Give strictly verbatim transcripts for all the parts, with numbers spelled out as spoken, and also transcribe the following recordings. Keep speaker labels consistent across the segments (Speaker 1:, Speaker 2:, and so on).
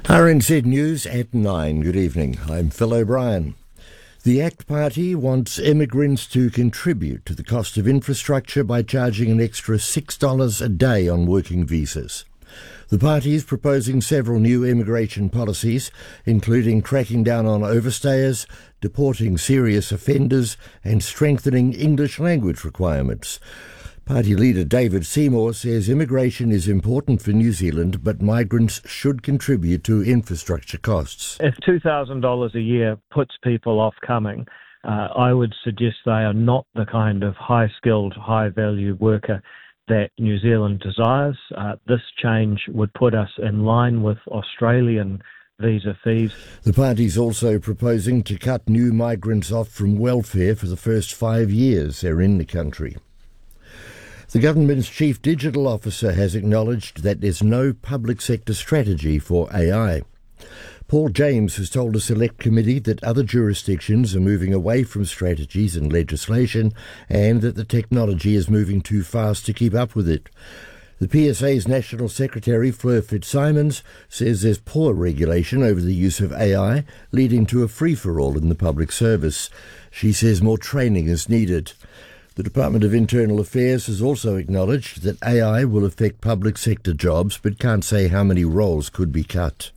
Speaker 1: R N Z News at nine. Good evening. I'm Phil O'Brien. The ACT Party wants immigrants to contribute to the cost of infrastructure by charging an extra six dollars a day on working visas. The party is proposing several new immigration policies, including cracking down on overstayers, deporting serious offenders, and strengthening English language requirements. Party leader David Seymour says immigration is important for New Zealand, but migrants should contribute to infrastructure costs.
Speaker 2: If two thousand dollars a year puts people off coming, uh, I would suggest they are not the kind of high-skilled, high-value worker that New Zealand desires. Uh, this change would put us in line with Australian visa fees.
Speaker 1: The party's also proposing to cut new migrants off from welfare for the first five years they're in the country. The government's chief digital officer has acknowledged that there's no public sector strategy for A I. Paul James has told a select committee that other jurisdictions are moving away from strategies and legislation and that the technology is moving too fast to keep up with it. The P S A's National Secretary, Fleur Fitzsimons, says there's poor regulation over the use of A I, leading to a free-for-all in the public service. She says more training is needed. The Department of Internal Affairs has also acknowledged that A I will affect public sector jobs, but can't say how many roles could be cut.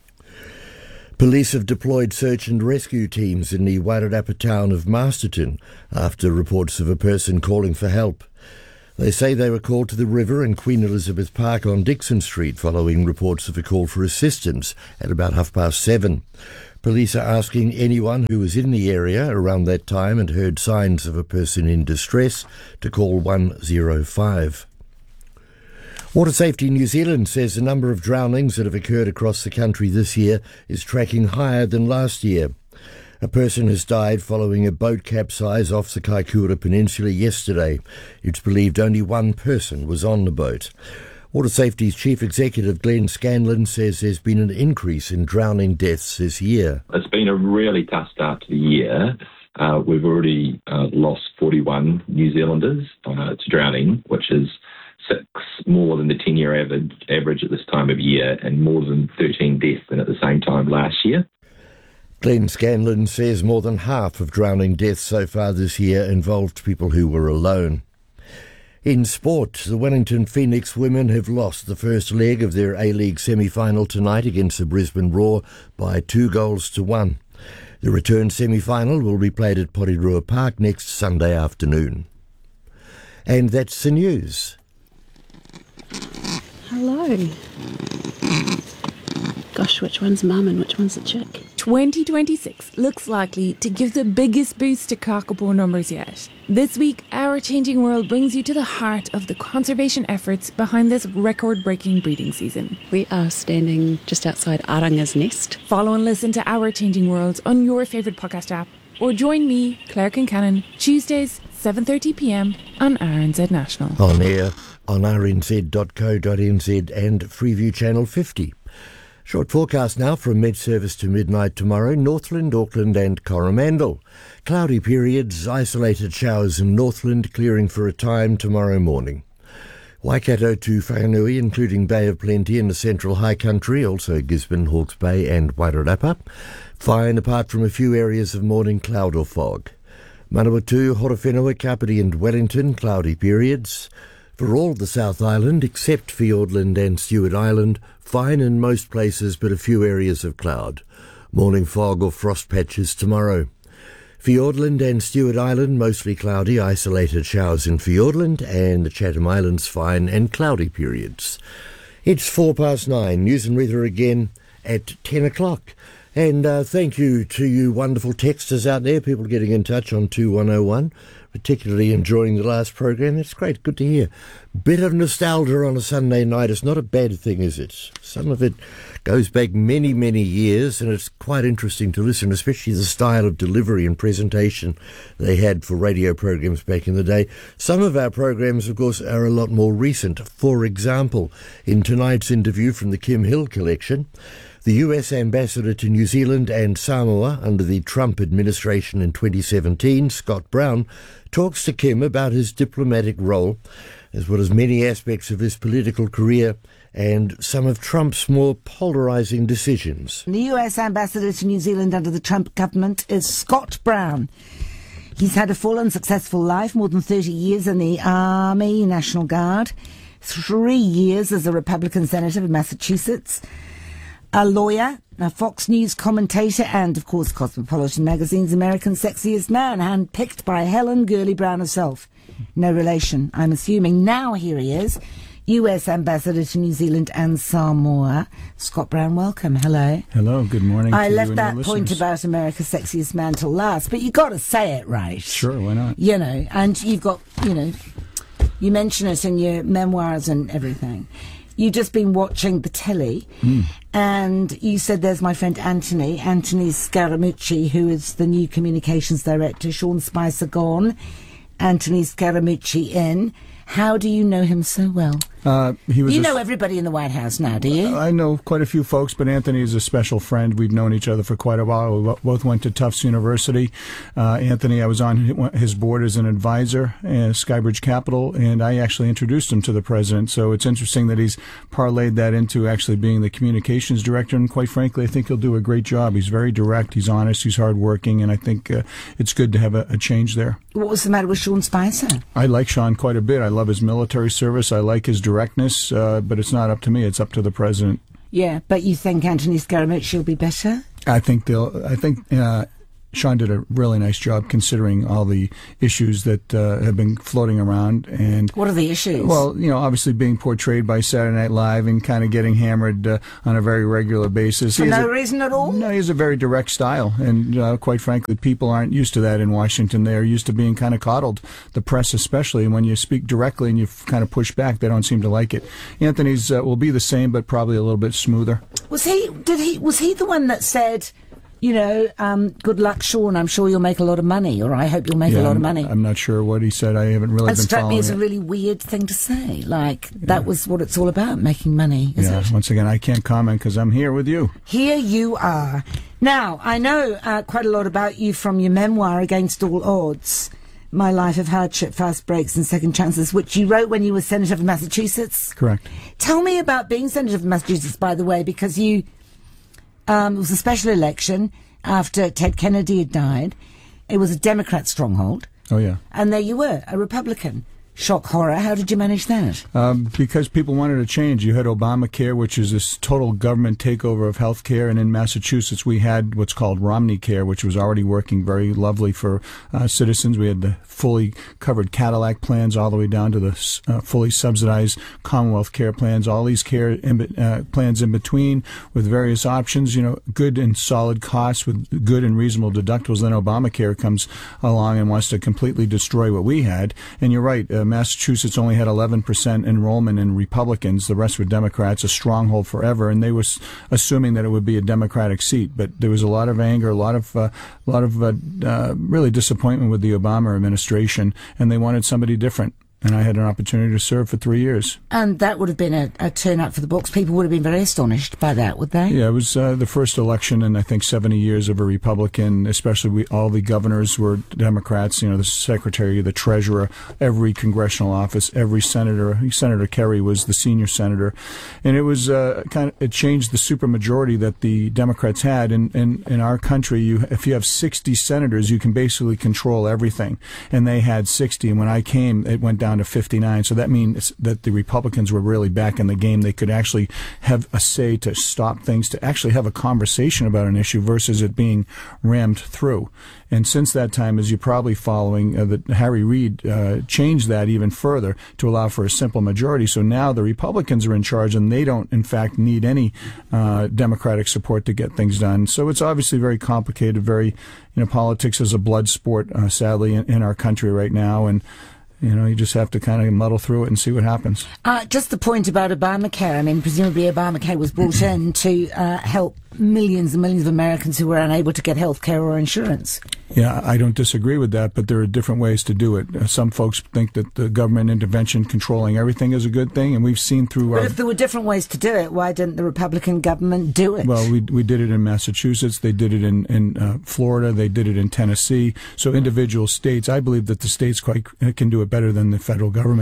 Speaker 1: Police have deployed search and rescue teams in the Wairarapa town of Masterton after reports of a person calling for help. They say they were called to the river in Queen Elizabeth Park on Dixon Street following reports of a call for assistance at about half past seven. Police are asking anyone who was in the area around that time and heard signs of a person in distress to call one zero five. Water Safety New Zealand says the number of drownings that have occurred across the country this year is tracking higher than last year. A person has died following a boat capsize off the Kaikoura Peninsula yesterday. It's believed only one person was on the boat. Water Safety's Chief Executive Glenn Scanlon says there's been an increase in drowning deaths this year.
Speaker 3: It's been a really tough start to the year. Uh, we've already uh, lost forty-one New Zealanders uh, to drowning, which is six more than the ten-year average, average at this time of year and more than thirteen deaths than at the same time last year.
Speaker 1: Glenn Scanlon says more than half of drowning deaths so far this year involved people who were alone. In sport, the Wellington Phoenix women have lost the first leg of their A-League semi-final tonight against the Brisbane Roar by two goals to one. The return semi-final will be played at Porirua Park next Sunday afternoon. And that's the news.
Speaker 4: Hello. Gosh, which one's mum and which one's the chick?
Speaker 5: twenty twenty-six looks likely to give the biggest boost to kakapo numbers yet. This week, Our Changing World brings you to the heart of the conservation efforts behind this record-breaking breeding season.
Speaker 4: We are standing just outside Aranga's nest.
Speaker 5: Follow and listen to Our Changing World on your favourite podcast app, or join me, Claire Kincannon, Tuesdays, seven thirty p m on R N Z National.
Speaker 1: On air on r n z dot co dot n z and Freeview Channel fifty. Short forecast now from mid-service to midnight tomorrow, Northland, Auckland and Coromandel. Cloudy periods, isolated showers in Northland, clearing for a time tomorrow morning. Waikato to Whanganui, including Bay of Plenty in the central high country, also Gisborne, Hawke's Bay and Wairarapa. Fine apart from a few areas of morning cloud or fog. Manawatu, Horowhenua, Kapiti and Wellington, cloudy periods. For all the South Island, except Fiordland and Stewart Island, fine in most places but a few areas of cloud. Morning fog or frost patches tomorrow. Fiordland and Stewart Island, mostly cloudy, isolated showers in Fiordland, and the Chatham Islands, fine and cloudy periods. It's four past nine, news and weather again at ten o'clock. And uh, thank you to you wonderful texters out there, people getting in touch on two one oh one. Particularly enjoying the last program. It's great, good to hear. Bit of nostalgia on a Sunday night. It's not a bad thing, is it? Some of it goes back many, many years, and it's quite interesting to listen, especially the style of delivery and presentation they had for radio programs back in the day. Some of our programs, of course, are a lot more recent. For example, in tonight's interview from the Kim Hill collection, the U S Ambassador to New Zealand and Samoa under the Trump administration in twenty seventeen, Scott Brown, talks to Kim about his diplomatic role, as well as many aspects of his political career and some of Trump's more polarising decisions.
Speaker 6: The U S ambassador to New Zealand under the Trump government is Scott Brown. He's had a full and successful life, more than thirty years in the Army, National Guard, three years as a Republican senator of Massachusetts, a lawyer, a Fox News commentator, and, of course, Cosmopolitan magazine's America's Sexiest Man, handpicked by Helen Gurley Brown herself. No relation, I'm assuming. Now here he is, U S Ambassador to New Zealand and Samoa. Scott Brown, welcome. Hello.
Speaker 7: Hello, good morning.
Speaker 6: I
Speaker 7: to
Speaker 6: left
Speaker 7: you
Speaker 6: that
Speaker 7: and
Speaker 6: point about America's Sexiest Man till last, but you got to say it right.
Speaker 7: Sure, why not?
Speaker 6: You know, and you've got, you know, you mention it in your memoirs and everything. You've just been watching the telly, mm. and you said there's my friend Anthony, Anthony Scaramucci, who is the new communications director, Sean Spicer gone, Anthony Scaramucci in. How do you know him so well?
Speaker 7: Uh, he was
Speaker 6: you
Speaker 7: a,
Speaker 6: know everybody in the White House now, do you?
Speaker 7: I know quite a few folks, but Anthony is a special friend. We've known each other for quite a while. We both went to Tufts University. Uh, Anthony, I was on his board as an advisor at Skybridge Capital, and I actually introduced him to the president. So it's interesting that he's parlayed that into actually being the communications director, and quite frankly, I think he'll do a great job. He's very direct, he's honest, he's hardworking, and I think uh, it's good to have a, a change there.
Speaker 6: What was the matter with Sean Spicer?
Speaker 7: I like Sean quite a bit. I love his military service. I like his directness, uh, but it's not up to me. It's up to the president.
Speaker 6: Yeah, but you think Anthony Scaramucci will be better?
Speaker 7: I think they'll. I think uh, Sean did a really nice job considering all the issues that uh, have been floating around. And
Speaker 6: what are the issues?
Speaker 7: Well, you know, obviously being portrayed by Saturday Night Live and kind of getting hammered uh, on a very regular basis.
Speaker 6: For no a, reason at all?
Speaker 7: No, he has a very direct style. And uh, quite frankly, people aren't used to that in Washington. They're used to being kind of coddled, the press especially. And when you speak directly and you kind of push back, they don't seem to like it. Anthony's uh, will be the same, but probably a little bit smoother.
Speaker 6: Was he, did he, was he the one that said, you know, um, good luck, Sean, I'm sure you'll make a lot of money, or I hope you'll make
Speaker 7: yeah,
Speaker 6: a lot
Speaker 7: I'm,
Speaker 6: of money?
Speaker 7: I'm not sure what he said. I haven't really
Speaker 6: it
Speaker 7: been
Speaker 6: struck
Speaker 7: following
Speaker 6: me as
Speaker 7: it.
Speaker 6: a really weird thing to say. Like, yeah. that was what it's all about, making money, is
Speaker 7: yeah,
Speaker 6: it?
Speaker 7: Once again, I can't comment because I'm here with you.
Speaker 6: Here you are. Now, I know uh, quite a lot about you from your memoir, Against All Odds, My Life of Hardship, Fast Breaks and Second Chances, which you wrote when you were Senator of Massachusetts.
Speaker 7: Correct.
Speaker 6: Tell me about being Senator of Massachusetts, by the way, because you... Um, it was a special election after Ted Kennedy had died. It was a Democrat stronghold.
Speaker 7: Oh, yeah.
Speaker 6: And there you were, a Republican. Shock horror. How did you manage that?
Speaker 7: Um, because people wanted a change. You had Obamacare, which is this total government takeover of health care. And in Massachusetts, we had what's called Romney Care, which was already working very lovely for uh, citizens. We had the fully covered Cadillac plans all the way down to the uh, fully subsidized Commonwealth care plans, all these care in, uh, plans in between with various options, you know, good and solid costs with good and reasonable deductibles. Then Obamacare comes along and wants to completely destroy what we had. And you're right, uh, Massachusetts only had eleven percent enrollment in Republicans. The rest were Democrats, a stronghold forever, and they were assuming that it would be a Democratic seat. But there was a lot of anger, a lot of, uh, a lot of uh, uh, really disappointment with the Obama administration, and they wanted somebody different. And I had an opportunity to serve for three years.
Speaker 6: And that would have been a, a turnout for the books. People would have been very astonished by that, would they?
Speaker 7: Yeah, it was uh, the first election in, I think, seventy years of a Republican, especially we, all the governors were Democrats, you know, the secretary, the treasurer, every congressional office, every senator. Senator Kerry was the senior senator. And it was uh, kind of, it changed the supermajority that the Democrats had. In, in, in our country, you, if you have sixty senators, you can basically control everything. And they had sixty. And when I came, it went down to fifty-nine. So that means that the Republicans were really back in the game. They could actually have a say to stop things, to actually have a conversation about an issue versus it being rammed through. And since that time, as you're probably following, uh, that Harry Reid uh, changed that even further to allow for a simple majority. So now the Republicans are in charge, and they don't, in fact, need any uh, Democratic support to get things done. So it's obviously very complicated. Very, you know, politics is a blood sport, uh, sadly, in, in our country right now, and you know, you just have to kind of muddle through it and see what happens.
Speaker 6: Uh, just the point about Obamacare. I mean, presumably Obamacare was brought in to uh, help millions and millions of Americans who were unable to get health care or insurance.
Speaker 7: Yeah, I don't disagree with that, but there are different ways to do it. Uh, some folks think that the government intervention controlling everything is a good thing, and we've seen through...
Speaker 6: But
Speaker 7: our,
Speaker 6: if there were different ways to do it, why didn't the Republican government do it?
Speaker 7: Well, we we did it in Massachusetts, they did it in, in uh, Florida, they did it in Tennessee. So individual states, I believe that the states quite can do it better than the federal government.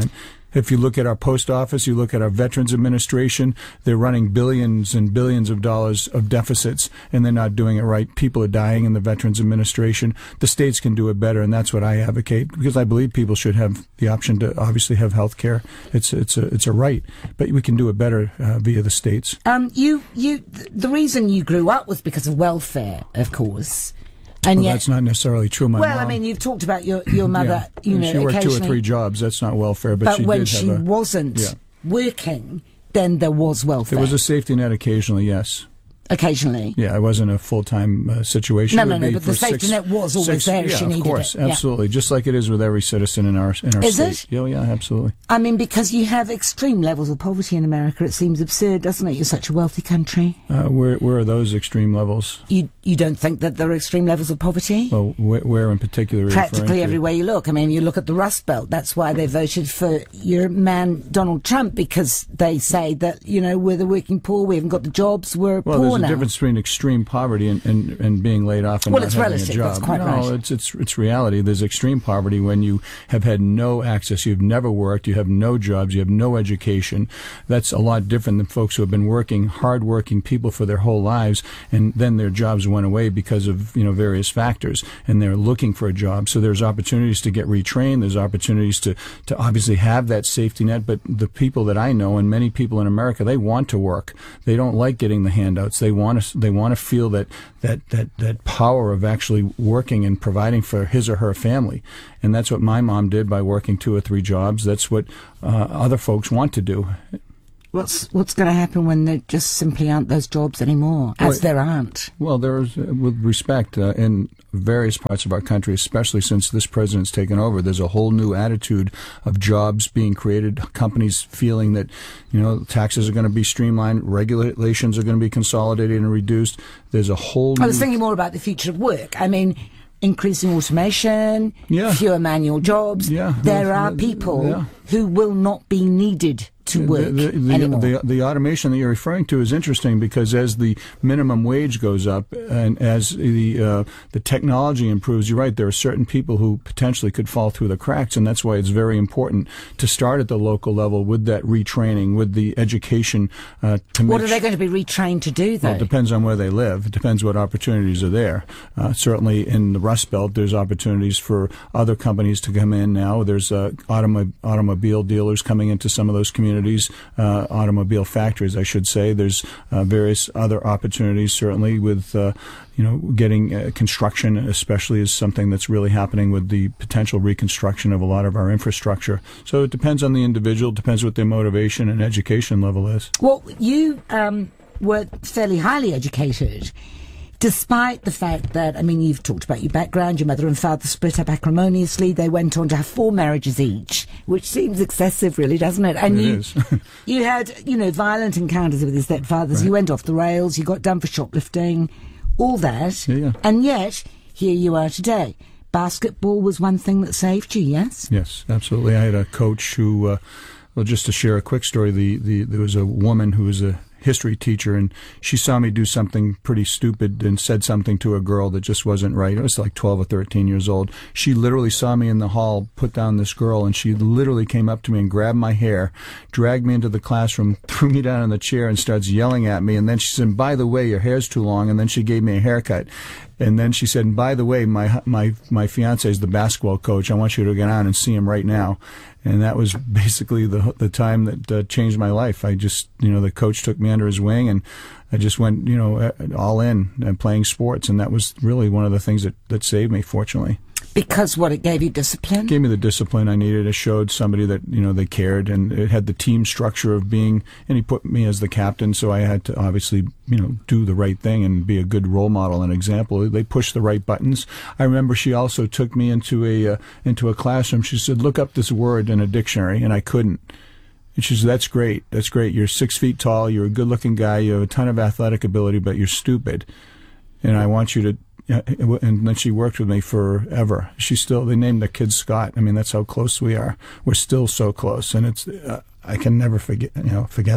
Speaker 7: If you look at our post office, you look at our Veterans Administration, they're running billions and billions of dollars of deficits, and they're not doing it right. People are dying in the Veterans Administration. The states can do it better, and that's what I advocate, because I believe people should have the option to obviously have health care. It's it's a it's a right, but we can do it better uh, via the states.
Speaker 6: Um, you you the reason you grew up was because of welfare, of course. And
Speaker 7: well,
Speaker 6: yet,
Speaker 7: that's not necessarily true. My
Speaker 6: well,
Speaker 7: mom,
Speaker 6: I mean, you've talked about your, your mother,
Speaker 7: yeah.
Speaker 6: you know,
Speaker 7: she worked two or
Speaker 6: occasionally-
Speaker 7: three jobs. That's not welfare, but,
Speaker 6: But
Speaker 7: she
Speaker 6: when
Speaker 7: did
Speaker 6: she
Speaker 7: have a,
Speaker 6: wasn't
Speaker 7: yeah.
Speaker 6: working, then there was welfare.
Speaker 7: There was a safety net occasionally, yes.
Speaker 6: Occasionally.
Speaker 7: Yeah, it wasn't a full-time uh, situation.
Speaker 6: No,
Speaker 7: It
Speaker 6: no,
Speaker 7: would
Speaker 6: no,
Speaker 7: be
Speaker 6: but the
Speaker 7: for
Speaker 6: safety
Speaker 7: six-
Speaker 6: net was always
Speaker 7: six-
Speaker 6: there if
Speaker 7: yeah,
Speaker 6: she needed
Speaker 7: of course,
Speaker 6: it. Yeah.
Speaker 7: absolutely. Just like it is with every citizen in our in our
Speaker 6: Is
Speaker 7: state.
Speaker 6: it?
Speaker 7: Yeah, yeah, absolutely.
Speaker 6: I mean, because you have extreme levels of poverty in America, it seems absurd, doesn't it? You're such a wealthy country.
Speaker 7: Uh, where where are those extreme levels?
Speaker 6: You you don't think that there are extreme levels of poverty?
Speaker 7: Well, where, where in particular? Are you referring
Speaker 6: Practically
Speaker 7: to?
Speaker 6: everywhere you look. I mean, you look at the Rust Belt. That's why they voted for your man Donald Trump, because they say that, you know, we're the working poor, we haven't got the jobs, we're
Speaker 7: Well,
Speaker 6: poor
Speaker 7: there's a
Speaker 6: now.
Speaker 7: difference between extreme poverty and, and, and being laid off and
Speaker 6: Well,
Speaker 7: not
Speaker 6: it's
Speaker 7: having
Speaker 6: relative,
Speaker 7: a job.
Speaker 6: that's quite
Speaker 7: no,
Speaker 6: right.
Speaker 7: it's it's it's reality. There's extreme poverty when you have had no access, you've never worked, you have no jobs, you have no education. That's a lot different than folks who have been working, hard-working people for their whole lives, and then their jobs went away because of, you know, various factors, and they're looking for a job. So there's opportunities to get retrained. There's opportunities to to obviously have that safety net. But the people that I know, and many people in America, they want to work. They don't like getting the handouts. They want to they want to feel that that that that power of actually working and providing for his or her family. And that's what my mom did by working two or three jobs. That's what uh, other folks want to do.
Speaker 6: What's what's going to happen when there just simply aren't those jobs anymore, as
Speaker 7: Well,
Speaker 6: there aren't?
Speaker 7: Well, there's, uh, with respect, uh, in various parts of our country, especially since this president's taken over, there's a whole new attitude of jobs being created, companies feeling that, you know, taxes are going to be streamlined, regulations are going to be consolidated and reduced. There's a whole new...
Speaker 6: I was thinking more about the future of work. I mean, increasing automation,
Speaker 7: Yeah.
Speaker 6: fewer manual jobs.
Speaker 7: Yeah.
Speaker 6: There are
Speaker 7: Yeah.
Speaker 6: people who will not be needed to work
Speaker 7: the, the,
Speaker 6: anymore.
Speaker 7: the, the automation that you're referring to is interesting, because as the minimum wage goes up and as the uh, the technology improves, you're right, there are certain people who potentially could fall through the cracks, and that's why it's very important to start at the local level with that retraining, with the education. Uh, to
Speaker 6: What
Speaker 7: make
Speaker 6: are they going to be retrained to do, though?
Speaker 7: Well, it depends on where they live. It depends what opportunities are there. Uh, certainly in the Rust Belt, there's opportunities for other companies to come in now. There's uh, automo- automobile dealers coming into some of those communities, uh, automobile factories, I should say. There's uh, various other opportunities, certainly, with uh, you know, getting uh, construction, especially, is something that's really happening with the potential reconstruction of a lot of our infrastructure. So it depends on the individual, depends what their motivation and education level is.
Speaker 6: Well, you um, were fairly highly educated, despite the fact that, I mean, you've talked about your background. Your mother and father split up acrimoniously. They went on to have four marriages each, which seems excessive, really, doesn't it? And
Speaker 7: It
Speaker 6: you,
Speaker 7: is.
Speaker 6: you had, you know, violent encounters with your stepfathers.
Speaker 7: Right.
Speaker 6: You went off the rails. You got done for shoplifting, all that.
Speaker 7: Yeah, yeah.
Speaker 6: And yet, here you are today. Basketball was one thing that saved you, yes?
Speaker 7: Yes, absolutely. I had a coach who, uh, well, just to share a quick story, the, the there was a woman who was a history teacher, and she saw me do something pretty stupid and said something to a girl that just wasn't right. I was like twelve or thirteen years old. She literally saw me in the hall put down this girl, and she literally came up to me and grabbed my hair, dragged me into the classroom, threw me down in the chair, and starts yelling at me. And then she said, "By the way, your hair's too long." And then she gave me a haircut. And then she said, "And by the way, my my my fiance is the basketball coach. I want you to get on and see him right now." And that was basically the the time that uh, changed my life. I just, you know, the coach took me under his wing, and I just went, you know, all in and playing sports. And that was really one of the things that, that saved me, fortunately.
Speaker 6: Because what, it gave you discipline?
Speaker 7: It gave me the discipline I needed. It showed somebody that, you know, they cared, and it had the team structure of being, and he put me as the captain, so I had to obviously, you know, do the right thing and be a good role model and example. They pushed the right buttons. I remember she also took me into a uh, into a classroom. She said, "Look up this word in a dictionary," and I couldn't. And she said, "That's great. That's great. You're six feet tall. You're a good-looking guy. You have a ton of athletic ability, but you're stupid. And I want you to." And then she worked with me forever. She still, they named the kid Scott. I mean, that's how close we are. We're still so close, and it's, uh, I can never forget, you know, forget them.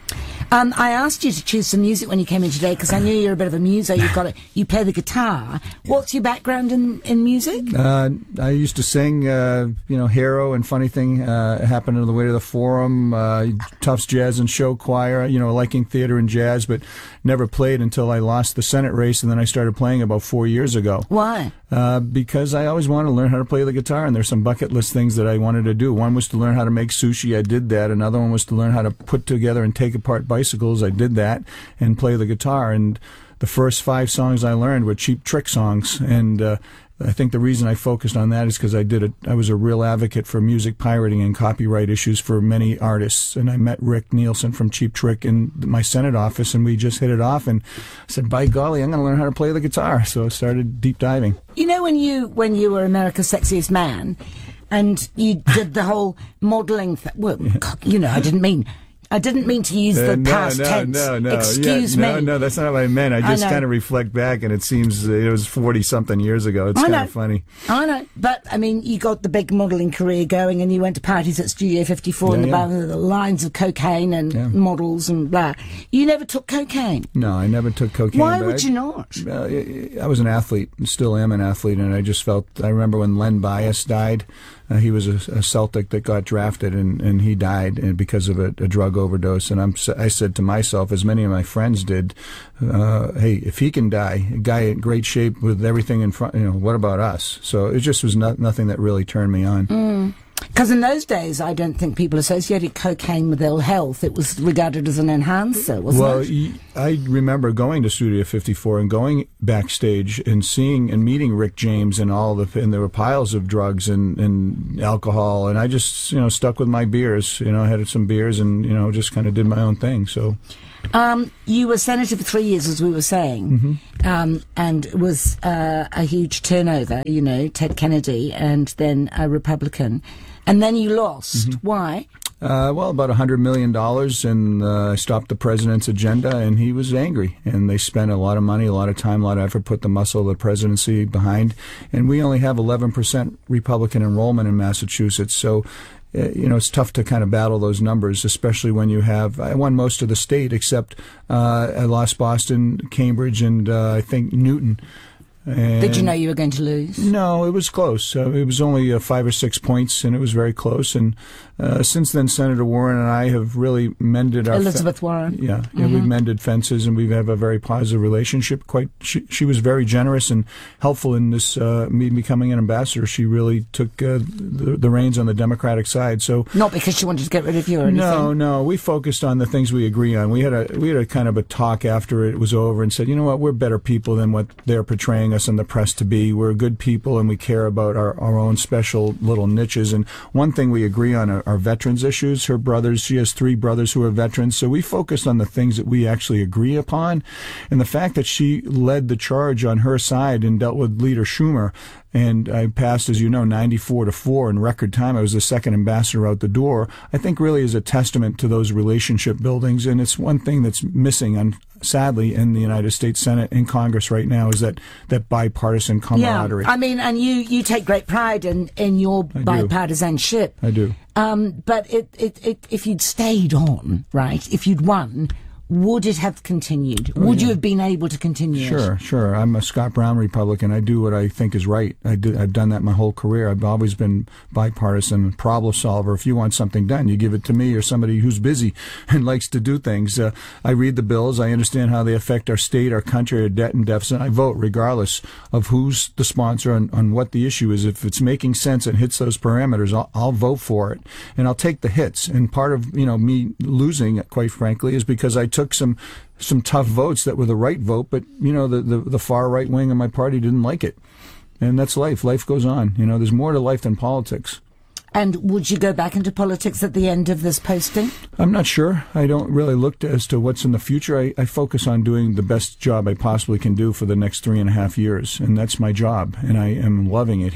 Speaker 6: Um, I asked you to choose some music when you came in today because I knew you're a bit of a muso. You've got a, you play the guitar. What's your background in, in music?
Speaker 7: Uh, I used to sing, uh, you know, Hero and Funny Thing uh, happened on the way to the Forum, uh, Tufts Jazz and Show Choir, you know, liking theater and jazz, but never played until I lost the Senate race, and then I started playing about four years ago.
Speaker 6: Why?
Speaker 7: Uh, because I always wanted to learn how to play the guitar, and there's some bucket list things that I wanted to do. One was to learn how to make sushi. I did that. Another one was to learn how to put together and take apart bicycles. I did that and play the guitar. And the first five songs I learned were Cheap Trick songs, and uh, I think the reason I focused on that is because I did a, I was a real advocate for music pirating and copyright issues for many artists. And I met Rick Nielsen from Cheap Trick in my Senate office, and we just hit it off. And I said, by golly, I'm going to learn how to play the guitar. So I started deep diving.
Speaker 6: You know, when you when you were America's Sexiest Man, and you did the whole modelling thing. Well, you know, I didn't mean. I didn't mean to use the
Speaker 7: uh, no,
Speaker 6: past
Speaker 7: no,
Speaker 6: tense.
Speaker 7: No, no,
Speaker 6: Excuse
Speaker 7: yeah,
Speaker 6: me.
Speaker 7: No, no, that's not what I meant. I just
Speaker 6: I
Speaker 7: kind of reflect back, and it seems it was forty-something years ago. It's
Speaker 6: I
Speaker 7: kind
Speaker 6: know.
Speaker 7: of funny.
Speaker 6: I know. But, I mean, you got the big modelling career going, and you went to parties at Studio fifty-four
Speaker 7: Yeah,
Speaker 6: and
Speaker 7: yeah.
Speaker 6: the, the lines of cocaine and
Speaker 7: Yeah.
Speaker 6: models and blah. You never took cocaine.
Speaker 7: No, I never took cocaine.
Speaker 6: Why
Speaker 7: but
Speaker 6: would
Speaker 7: I,
Speaker 6: you not?
Speaker 7: Uh, I was an athlete, still am an athlete, and I just felt, I remember when Len Bias died, uh, he was a, a Celtic that got drafted, and, and he died and because of a, a drug overdose, and I'm, I said to myself, as many of my friends did, uh, hey, if he can die, a guy in great shape with everything in front, you know, what about us? So it just was not, nothing that really turned me on.
Speaker 6: Mm. Because in those days, I don't think people associated cocaine with ill health. It was regarded as an enhancer, wasn't
Speaker 7: well,
Speaker 6: it?
Speaker 7: Well, I remember going to Studio fifty-four and going backstage and seeing and meeting Rick James and all the, and there were piles of drugs and, and alcohol, and I just, you know, stuck with my beers. You know, I had some beers and, you know, just kind of did my own thing. So.
Speaker 6: Um, you were senator for three years, as we were saying,
Speaker 7: Mm-hmm.
Speaker 6: um, and it was uh, a huge turnover, you know, Ted Kennedy and then a Republican. And then you lost.
Speaker 7: Mm-hmm.
Speaker 6: Why?
Speaker 7: Uh, well, about one hundred million dollars, and uh, I stopped the president's agenda, and he was angry. And they spent a lot of money, a lot of time, a lot of effort, put the muscle of the presidency behind. And we only have eleven percent Republican enrollment in Massachusetts, so uh, you know, it's tough to kind of battle those numbers, especially when you have, I won most of the state except uh, I lost Boston, Cambridge, and uh, I think Newton. And
Speaker 6: did you know you were going to lose?
Speaker 7: No, it was close. Uh, it was only uh, five or six points, and it was very close. And uh, since then, Senator Warren and I have really mended our
Speaker 6: Elizabeth fe- Warren.
Speaker 7: Yeah,
Speaker 6: mm-hmm.
Speaker 7: yeah, we've mended fences, and we have a very positive relationship. Quite, she, she was very generous and helpful in this uh, me becoming an ambassador. She really took uh, the, the reins on the Democratic side. So
Speaker 6: not because she wanted to get rid of you or anything.
Speaker 7: No, no, we focused on the things we agree on. We had a we had a kind of a talk after it was over and said, you know what, we're better people than what they're portraying us in the press to be. We're good people, and we care about our, our own special little niches. And one thing we agree on are, are veterans issues. Her brothers, she has three brothers who are veterans, so we focused on the things that we actually agree upon. And the fact that she led the charge on her side and dealt with Leader Schumer, and I passed, as you know, ninety-four to four in record time. I was the second ambassador out the door. I think really is a testament to those relationship buildings, and it's one thing that's missing, on, sadly, in the United States Senate and Congress right now, is that, that bipartisan camaraderie.
Speaker 6: Yeah, I mean, and you, you take great pride in, in your
Speaker 7: I
Speaker 6: bipartisanship.
Speaker 7: Do. I do.
Speaker 6: Um, but it, it, it, if you'd stayed on, right, if you'd won, would it have continued?
Speaker 7: Oh,
Speaker 6: would
Speaker 7: yeah.
Speaker 6: you have been able to continue
Speaker 7: Sure,
Speaker 6: it?
Speaker 7: sure. I'm a Scott Brown Republican. I do what I think is right. I do, I've done that my whole career. I've always been bipartisan, problem solver. If you want something done, you give it to me or somebody who's busy and likes to do things. Uh, I read the bills. I understand how they affect our state, our country, our debt and deficit. I vote regardless of who's the sponsor and on what the issue is. If it's making sense and hits those parameters, I'll, I'll vote for it. And I'll take the hits. And part of, you know, me losing, quite frankly, is because I took some some tough votes that were the right vote, but, you know, the, the, the far right wing of my party didn't like it. And that's life. Life goes on. You know, there's more to life than politics.
Speaker 6: And would you go back into politics at the end of this posting?
Speaker 7: I'm not sure. I don't really look to, as to what's in the future. I, I focus on doing the best job I possibly can do for the next three and a half years, and that's my job, and I am loving it here.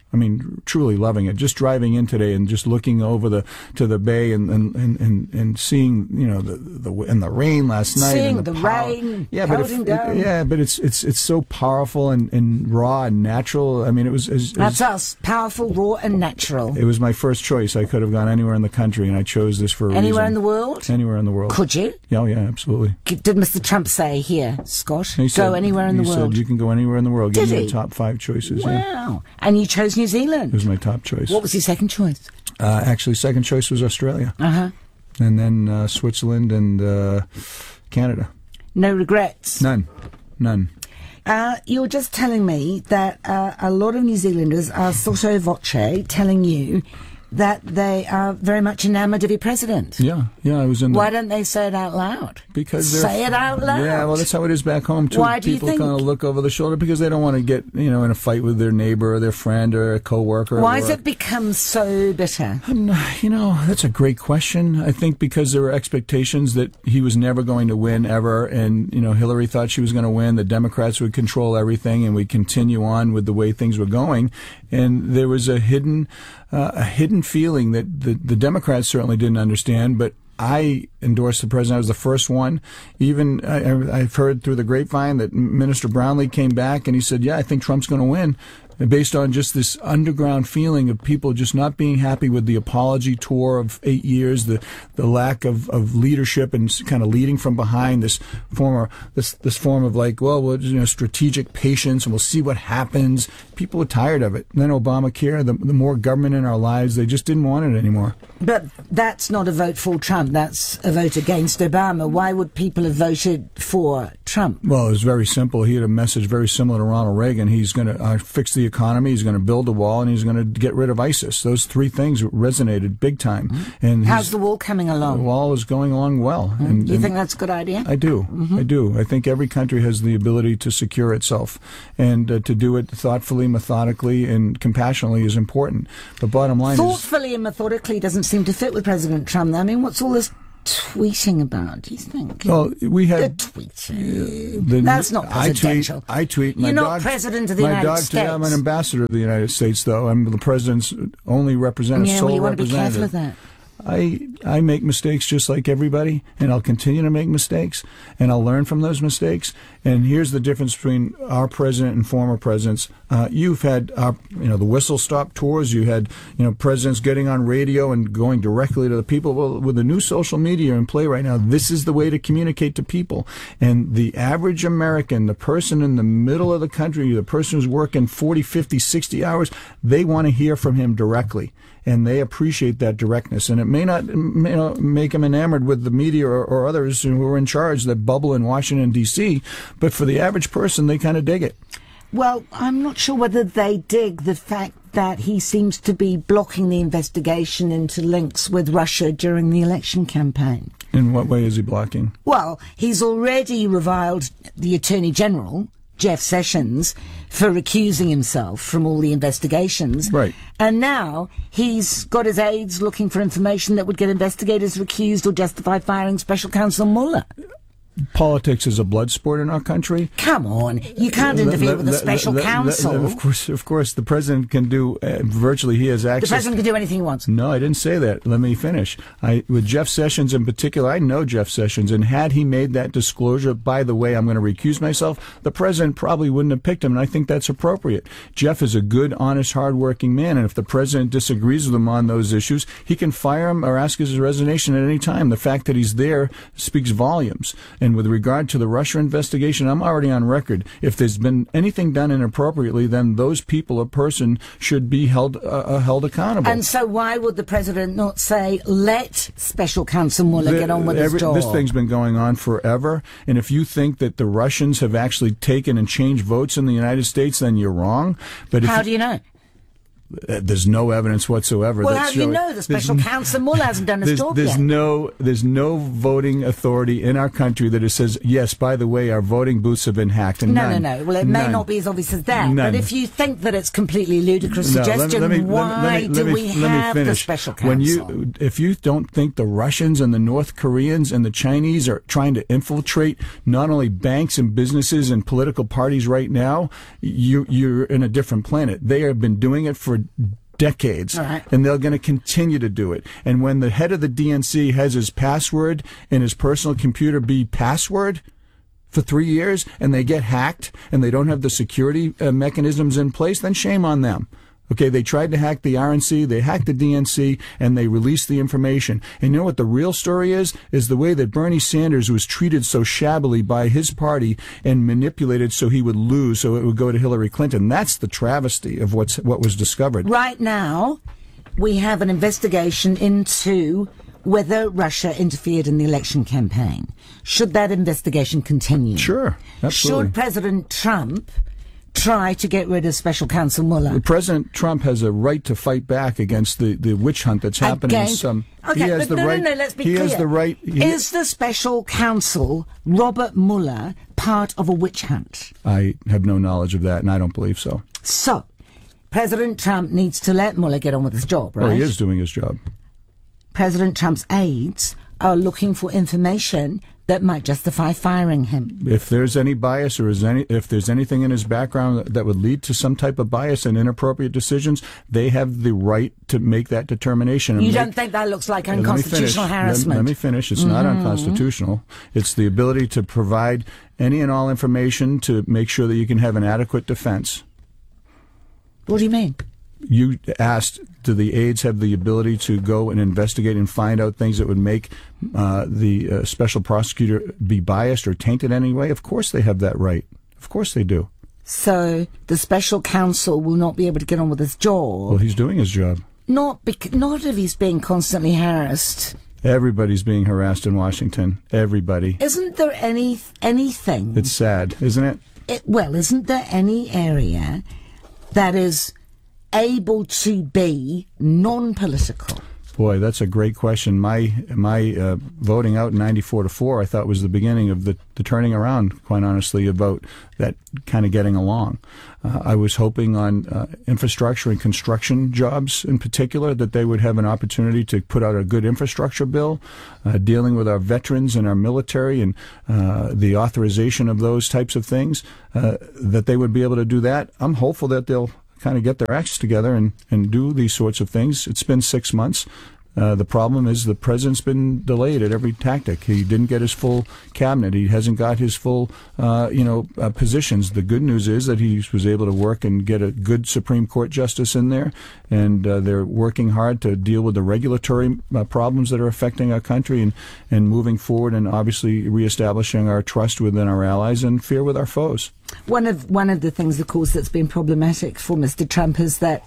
Speaker 7: I mean, truly loving it. Just driving in today and just looking over the to the bay and and, and, and seeing, you know, the the and the rain last night.
Speaker 6: Seeing
Speaker 7: and the,
Speaker 6: the
Speaker 7: power.
Speaker 6: rain,
Speaker 7: yeah, but it,
Speaker 6: down.
Speaker 7: yeah, but it's it's it's so powerful and, and raw and natural. I mean, it was. It was
Speaker 6: That's us, powerful, raw, and natural.
Speaker 7: It was my first choice. I could have gone anywhere in the country, and I chose this for a
Speaker 6: Anywhere
Speaker 7: reason.
Speaker 6: in the world?
Speaker 7: Anywhere in the world.
Speaker 6: Could you?
Speaker 7: Yeah, oh, yeah, absolutely.
Speaker 6: Did Mister Trump say, here, Scott,
Speaker 7: He
Speaker 6: go
Speaker 7: said-
Speaker 6: anywhere in the
Speaker 7: he
Speaker 6: world?
Speaker 7: said, you can go anywhere in the world.
Speaker 6: Did
Speaker 7: Give me
Speaker 6: he?
Speaker 7: the top five choices. Yeah.
Speaker 6: Wow. And you chose New Zealand.
Speaker 7: It was my top choice.
Speaker 6: What was your second choice?
Speaker 7: Uh, actually, second choice was Australia.
Speaker 6: Uh-huh.
Speaker 7: And then uh, Switzerland and uh, Canada.
Speaker 6: No regrets?
Speaker 7: None. None.
Speaker 6: Uh, you're just telling me that uh, a lot of New Zealanders are sotto voce telling you that they are very much enamoured of your president.
Speaker 7: Yeah, yeah, I was in the...
Speaker 6: Why don't they say it out loud?
Speaker 7: Because they're...
Speaker 6: Say it out loud.
Speaker 7: Yeah, well, that's how it is back home, too.
Speaker 6: Why do you
Speaker 7: People
Speaker 6: think?
Speaker 7: kind of look over the shoulder because they don't want to get, you know, in a fight with their neighbor or their friend or a coworker.
Speaker 6: Why
Speaker 7: or
Speaker 6: has it become so bitter?
Speaker 7: I'm not, you know, that's a great question. I think because there were expectations that he was never going to win ever, and, you know, Hillary thought she was going to win, the Democrats would control everything, and we'd continue on with the way things were going. And there was a hidden, uh, a hidden feeling that the, the Democrats certainly didn't understand, but I endorsed the president. I was the first one. Even I, I've heard through the grapevine that Minister Brownlee came back and he said, yeah, I think Trump's going to win. Based on just this underground feeling of people just not being happy with the apology tour of eight years, the the lack of, of leadership and kind of leading from behind, this form of this this form of like, well, we'll you know, strategic patience, and we'll see what happens. People are tired of it. And then Obamacare, the the more government in our lives, they just didn't want it anymore.
Speaker 6: But that's not a vote for Trump. That's a vote against Obama. Why would people have voted for Trump?
Speaker 7: Well, it was very simple. He had a message very similar to Ronald Reagan. He's going to uh, fix the economy, he's going to build a wall, and he's going to get rid of ISIS. Those three things resonated big time. Mm-hmm. And
Speaker 6: how's the wall coming along?
Speaker 7: The wall is going along well.
Speaker 6: Mm-hmm.
Speaker 7: And,
Speaker 6: you
Speaker 7: and
Speaker 6: think that's a good idea?
Speaker 7: I do. Mm-hmm. I do. I think every country has the ability to secure itself, and uh, to do it thoughtfully, methodically, and compassionately is important. The bottom line
Speaker 6: thoughtfully
Speaker 7: is...
Speaker 6: Thoughtfully and methodically doesn't seem to fit with President Trump. I mean, what's all this tweeting about, do you think?
Speaker 7: Well, we had...
Speaker 6: The tweeting.
Speaker 7: Uh, the,
Speaker 6: That's not presidential.
Speaker 7: I tweet. I tweet. My
Speaker 6: You're not
Speaker 7: dog,
Speaker 6: president of the
Speaker 7: my
Speaker 6: United
Speaker 7: dog,
Speaker 6: States.
Speaker 7: I'm an ambassador of the United States, though. I'm the president's only representative,
Speaker 6: yeah,
Speaker 7: sole
Speaker 6: well, you want to be
Speaker 7: representative.
Speaker 6: careful of that.
Speaker 7: I I make mistakes just like everybody, and I'll continue to make mistakes, and I'll learn from those mistakes. And here's the difference between our president and former presidents. Uh, you've had, uh, you know, the whistle stop tours. You had, you know, presidents getting on radio and going directly to the people. Well, with the new social media in play right now, this is the way to communicate to people. And the average American, the person in the middle of the country, the person who's working forty, fifty, sixty hours, they want to hear from him directly. And they appreciate that directness. And it may not you know, make them enamored with the media or, or others who are in charge that bubble in Washington, D C, but for the average person, they kind of dig it.
Speaker 6: Well, I'm not sure whether they dig the fact that he seems to be blocking the investigation into links with Russia during the election campaign.
Speaker 7: In what way is he blocking?
Speaker 6: Well, he's already reviled the Attorney General, Jeff Sessions, for recusing himself from all the investigations.
Speaker 7: Right.
Speaker 6: And now he's got his aides looking for information that would get investigators recused or justify firing Special Counsel Mueller.
Speaker 7: Politics is a blood sport in our country.
Speaker 6: Come on, you can't interfere with a special counsel.
Speaker 7: Of course, of course, the president can do uh, virtually. He has access.
Speaker 6: The president can do anything he wants.
Speaker 7: No, I didn't say that. Let me finish. I, with Jeff Sessions in particular, I know Jeff Sessions, and had he made that disclosure, by the way, I'm going to recuse myself, the president probably wouldn't have picked him, and I think that's appropriate. Jeff is a good, honest, hardworking man, and if the president disagrees with him on those issues, he can fire him or ask his resignation at any time. The fact that he's there speaks volumes. And with regard to the Russia investigation, I'm already on record. If there's been anything done inappropriately, then those people or person should be held uh, held accountable.
Speaker 6: And so why would the president not say, let Special Counsel Mueller get on with
Speaker 7: every,
Speaker 6: his job?
Speaker 7: This thing's been going on forever, and if you think that the Russians have actually taken and changed votes in the United States, then you're wrong. But
Speaker 6: How
Speaker 7: if
Speaker 6: do you know?
Speaker 7: Uh, there's no evidence whatsoever.
Speaker 6: Well,
Speaker 7: that
Speaker 6: how do you
Speaker 7: show,
Speaker 6: know the Special Counsel Mueller hasn't done his
Speaker 7: there's,
Speaker 6: job
Speaker 7: there's
Speaker 6: yet?
Speaker 7: No, there's no voting authority in our country that it says, yes, by the way, our voting booths have been hacked. And
Speaker 6: no,
Speaker 7: none,
Speaker 6: no, no. Well, it may
Speaker 7: none,
Speaker 6: not be as obvious as that.
Speaker 7: None.
Speaker 6: But if you think that it's completely ludicrous
Speaker 7: no,
Speaker 6: suggestion,
Speaker 7: let me, let me,
Speaker 6: why
Speaker 7: let me, let
Speaker 6: do
Speaker 7: me,
Speaker 6: we
Speaker 7: let me
Speaker 6: have the
Speaker 7: finish.
Speaker 6: Special Counsel?
Speaker 7: When you, if you don't think the Russians and the North Koreans and the Chinese are trying to infiltrate not only banks and businesses and political parties right now, you, you're in a different planet. They have been doing it for for decades,
Speaker 6: right.
Speaker 7: and they're going to continue to do it. And when the head of the D N C has his password in his personal computer be password for three years, and they get hacked, and they don't have the security uh, mechanisms in place, then shame on them. Okay, they tried to hack the R N C, they hacked the D N C, and they released the information. And you know what the real story is? Is the way that Bernie Sanders was treated so shabbily by his party and manipulated so he would lose, so it would go to Hillary Clinton. That's the travesty of what's what was discovered.
Speaker 6: Right now, we have an investigation into whether Russia interfered in the election campaign. Should that investigation continue?
Speaker 7: Sure, absolutely.
Speaker 6: Should President Trump try to get rid of Special Counsel Mueller?
Speaker 7: President Trump has a right to fight back against the, the witch hunt that's happening.
Speaker 6: Again?
Speaker 7: Some,
Speaker 6: okay,
Speaker 7: he has
Speaker 6: but
Speaker 7: the
Speaker 6: no,
Speaker 7: right,
Speaker 6: no, no, let's be
Speaker 7: he
Speaker 6: clear.
Speaker 7: has the right. He,
Speaker 6: Is the Special Counsel, Robert Mueller, part of a witch hunt?
Speaker 7: I have no knowledge of that, and I don't believe so.
Speaker 6: So, President Trump needs to let Mueller get on with his job, right?
Speaker 7: Well, he is doing his job.
Speaker 6: President Trump's aides are looking for information that might justify firing him.
Speaker 7: If there's any bias or is any, if there's anything in his background that would lead to some type of bias and inappropriate decisions, they have the right to make that determination. And
Speaker 6: you
Speaker 7: make,
Speaker 6: don't think that looks like
Speaker 7: let me
Speaker 6: unconstitutional
Speaker 7: finish.
Speaker 6: harassment?
Speaker 7: Let, let me finish. It's
Speaker 6: mm-hmm.
Speaker 7: not unconstitutional. It's the ability to provide any and all information to make sure that you can have an adequate defense.
Speaker 6: What do you mean?
Speaker 7: You asked, do the aides have the ability to go and investigate and find out things that would make uh, the uh, special prosecutor be biased or tainted anyway? Of course they have that right. Of course they do.
Speaker 6: So the special counsel will not be able to get on with his job?
Speaker 7: Well, he's doing his job.
Speaker 6: Not, bec- not if he's being constantly harassed.
Speaker 7: Everybody's being harassed in Washington. Everybody.
Speaker 6: Isn't there any anything...
Speaker 7: It's sad, isn't it?
Speaker 6: it well, isn't there any area that is able to be non-political?
Speaker 7: Boy, that's a great question. My my uh, voting out in ninety-four to four, I thought was the beginning of the, the turning around, quite honestly, about that kind of getting along. Uh, I was hoping on uh, infrastructure and construction jobs in particular, that they would have an opportunity to put out a good infrastructure bill, uh, dealing with our veterans and our military and uh, the authorization of those types of things, uh, that they would be able to do that. I'm hopeful that they'll kind of get their acts together and, and do these sorts of things. It's been six months. Uh, the problem is the president's been delayed at every tactic. He didn't get his full cabinet. He hasn't got his full, uh, you know, uh, positions. The good news is that he was able to work and get a good Supreme Court justice in there, and uh, they're working hard to deal with the regulatory uh, problems that are affecting our country and, and moving forward and obviously reestablishing our trust within our allies and fear with our foes.
Speaker 6: One of one of the things, of course, that's been problematic for Mister Trump is that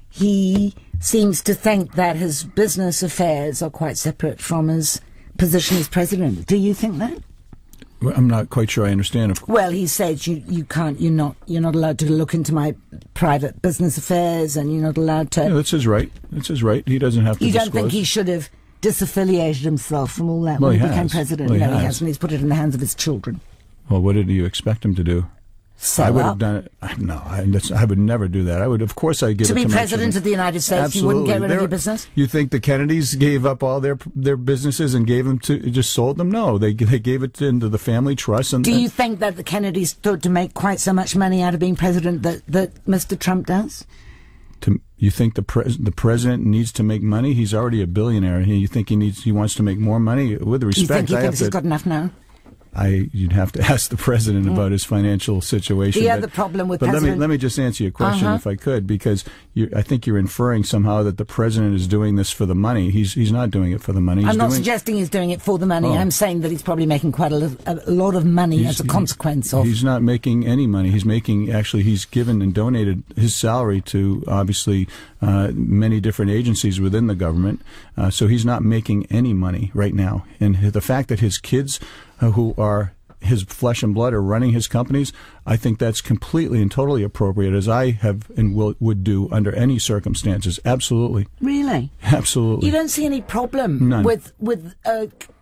Speaker 6: he seems to think that his business affairs are quite separate from his position as president. Do you think that?
Speaker 7: Well, I'm not quite sure I understand.
Speaker 6: Well, he said you, you can't, you're not, you're not allowed to look into my private business affairs, and you're not allowed to.
Speaker 7: Yeah, that's his right. That's his right. He doesn't have to.
Speaker 6: You don't
Speaker 7: disclose.
Speaker 6: think he should have disaffiliated himself from all that
Speaker 7: well,
Speaker 6: when he,
Speaker 7: he
Speaker 6: became
Speaker 7: has.
Speaker 6: president?
Speaker 7: Well, he
Speaker 6: no,
Speaker 7: has.
Speaker 6: he hasn't. He's put it in the hands of his children.
Speaker 7: Well, what did you expect him to do?
Speaker 6: Sell
Speaker 7: I would
Speaker 6: up.
Speaker 7: have done it. No, I, that's, I would never do do that. I would, of course, I'd give
Speaker 6: To
Speaker 7: it
Speaker 6: be
Speaker 7: to my
Speaker 6: president
Speaker 7: children.
Speaker 6: of the United States,
Speaker 7: Absolutely.
Speaker 6: you wouldn't get rid
Speaker 7: They're-
Speaker 6: of your business?
Speaker 7: You think the Kennedys gave up all their their businesses and gave them to just sold them? No, they they gave it into the family trust. And
Speaker 6: Do you think that the Kennedys stood to make quite so much money out of being president that, that Mister Trump does?
Speaker 7: To, you think the pres the president needs to make money? He's already a billionaire. You think he needs he wants to make more money? With respect,
Speaker 6: Do you think he
Speaker 7: I
Speaker 6: thinks
Speaker 7: have
Speaker 6: he's
Speaker 7: to,
Speaker 6: got enough now?
Speaker 7: I you'd have to ask the president
Speaker 6: Mm.
Speaker 7: about his financial situation.
Speaker 6: The
Speaker 7: but,
Speaker 6: other problem with
Speaker 7: but let me
Speaker 6: President-
Speaker 7: let me just answer your question
Speaker 6: Uh-huh.
Speaker 7: if I could, because you, I think you're inferring somehow that the president is doing this for the money. He's he's not doing it for the money. He's
Speaker 6: I'm not
Speaker 7: doing,
Speaker 6: suggesting he's doing it for the money.
Speaker 7: Oh.
Speaker 6: I'm saying that he's probably making quite a, li- a lot of money
Speaker 7: He's-
Speaker 6: as a consequence of...
Speaker 7: He's not making any money. He's making, actually, he's given and donated his salary to, obviously, uh, many different agencies within the government. Uh, so he's not making any money right now. And the fact that his kids, uh, who are his flesh and blood, are running his companies, I think that's completely and totally appropriate, as I have and will would do under any circumstances. Absolutely.
Speaker 6: Really?
Speaker 7: Absolutely.
Speaker 6: You don't see any problem
Speaker 7: None.
Speaker 6: with with uh,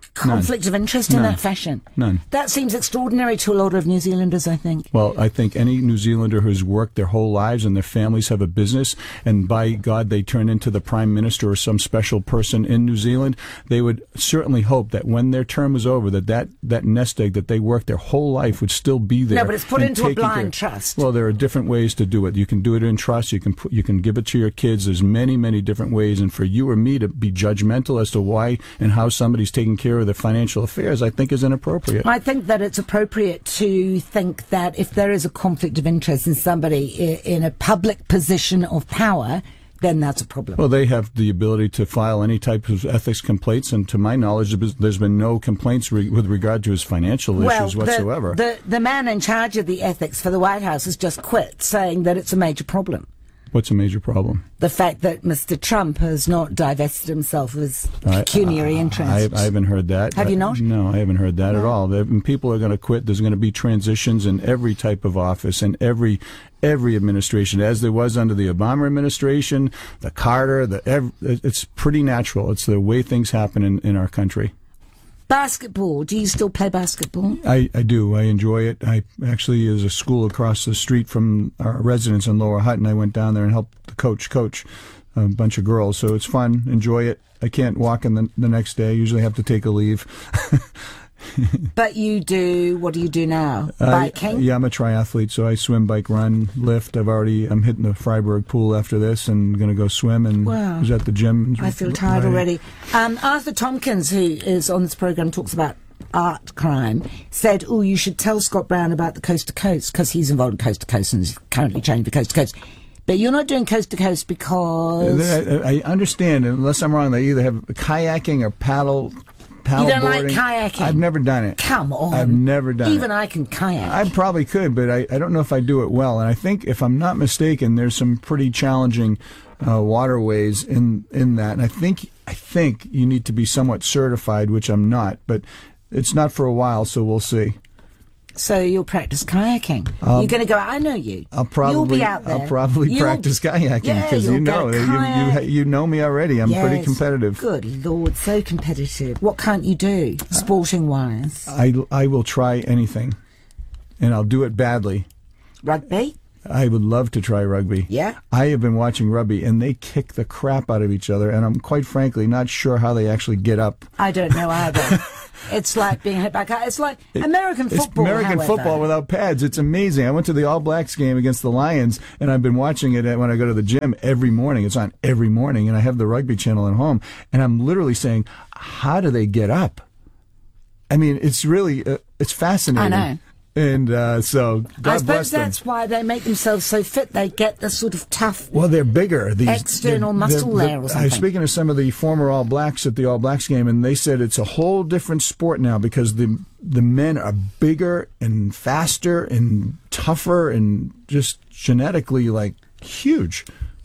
Speaker 6: conflict
Speaker 7: None.
Speaker 6: of interest in
Speaker 7: None.
Speaker 6: that fashion.
Speaker 7: None.
Speaker 6: That seems extraordinary to a lot of New Zealanders, I think.
Speaker 7: Well, I think any New Zealander who's worked their whole lives and their families have a business, and by God they turn into the Prime Minister or some special person in New Zealand, they would certainly hope that when their term is over, that that, that nest egg that they worked their whole life would still be there.
Speaker 6: No, but it's put into a
Speaker 7: taking
Speaker 6: blind
Speaker 7: care-
Speaker 6: trust.
Speaker 7: Well, there are different ways to do it. You can do it in trust. You can put, you can give it to your kids. There's many, many different ways. And for you or me to be judgmental as to why and how somebody's taking care of their financial affairs, I think is inappropriate.
Speaker 6: I think that it's appropriate to think that if there is a conflict of interest in somebody i- in a public position of power, then that's a problem.
Speaker 7: Well, they have the ability to file any type of ethics complaints, and to my knowledge, there's been no complaints re- with regard to his financial
Speaker 6: well,
Speaker 7: issues whatsoever.
Speaker 6: The, the, the man in charge of the ethics for the White House has just quit, saying that it's a major problem.
Speaker 7: What's a major problem?
Speaker 6: The fact that Mister Trump has not divested himself of his pecuniary
Speaker 7: I,
Speaker 6: interest.
Speaker 7: I, I haven't heard that.
Speaker 6: Have you not?
Speaker 7: No, I haven't heard that
Speaker 6: No.
Speaker 7: at all. The, people are going to quit. There's going to be transitions in every type of office and every every administration, as there was under the Obama administration, the Carter. The ev- it's pretty natural. It's the way things happen in, in our country.
Speaker 6: Basketball. Do you still play basketball?
Speaker 7: I, I do. I enjoy it. I actually, there's a school across the street from our residence in Lower Hutton. I went down there and helped the coach coach a bunch of girls. So it's fun. Enjoy it. I can't walk in the, the next day. I usually have to take a leave.
Speaker 6: But you do, what do you do now? Biking?
Speaker 7: Uh, yeah, I'm a triathlete, so I swim, bike, run, lift. I've already, I'm hitting the Freiburg pool after this and going to go swim, and
Speaker 6: Wow.
Speaker 7: I was at the gym.
Speaker 6: I feel tired
Speaker 7: I-
Speaker 6: already. Um, Arthur Tompkins, who is on this programme, talks about art crime, said, oh, you should tell Scott Brown about the Coast to Coast, because he's involved in Coast to Coast and is currently training for Coast to Coast. But you're not doing Coast to Coast because...
Speaker 7: I, I understand, unless I'm wrong, they either have kayaking or paddle
Speaker 6: You don't like
Speaker 7: paddleboarding.
Speaker 6: kayaking?
Speaker 7: I've never done it.
Speaker 6: Come on.
Speaker 7: I've never done
Speaker 6: Even
Speaker 7: it.
Speaker 6: I can kayak.
Speaker 7: I probably could, but I, I don't know if I do it well. And I think, if I'm not mistaken, there's some pretty challenging uh, waterways in in that. And I think I think you need to be somewhat certified, which I'm not. But it's not for a while, so we'll see.
Speaker 6: So you'll practice kayaking.
Speaker 7: Um,
Speaker 6: You're going to go, I know you.
Speaker 7: I'll probably
Speaker 6: You'll be out there.
Speaker 7: I'll probably
Speaker 6: You'll-
Speaker 7: practice kayaking
Speaker 6: Yeah,
Speaker 7: because
Speaker 6: you'll
Speaker 7: you
Speaker 6: get
Speaker 7: know
Speaker 6: a
Speaker 7: you,
Speaker 6: kayak.
Speaker 7: you you know me already. I'm pretty
Speaker 6: Yes.
Speaker 7: competitive.
Speaker 6: Good Lord, so competitive. What can't you do, sporting wise?
Speaker 7: I I will try anything, and I'll do it badly.
Speaker 6: Rugby?
Speaker 7: I would love to try rugby.
Speaker 6: Yeah.
Speaker 7: I have been watching rugby, and they kick the crap out of each other, and I'm quite frankly not sure how they actually get up.
Speaker 6: I don't know either. It's like being hit by a car. It's like American
Speaker 7: It's
Speaker 6: football.
Speaker 7: American
Speaker 6: however.
Speaker 7: football without pads. It's amazing. I went to the All Blacks game against the Lions, and I've been watching it when I go to the gym every morning. It's on every morning, and I have the rugby channel at home, and I'm literally saying, how do they get up? I mean, it's really, uh, it's fascinating.
Speaker 6: I know.
Speaker 7: And uh, so, God
Speaker 6: I
Speaker 7: bless
Speaker 6: suppose
Speaker 7: them.
Speaker 6: that's why they make themselves so fit. They get the sort of tough.
Speaker 7: Well, they're bigger. These,
Speaker 6: External
Speaker 7: they're-
Speaker 6: muscle
Speaker 7: they're-
Speaker 6: layer or
Speaker 7: I was
Speaker 6: something.
Speaker 7: speaking to some of the former All Blacks at the All Blacks game, and they said it's a whole different sport now because the the men are bigger and faster and tougher and just genetically like huge.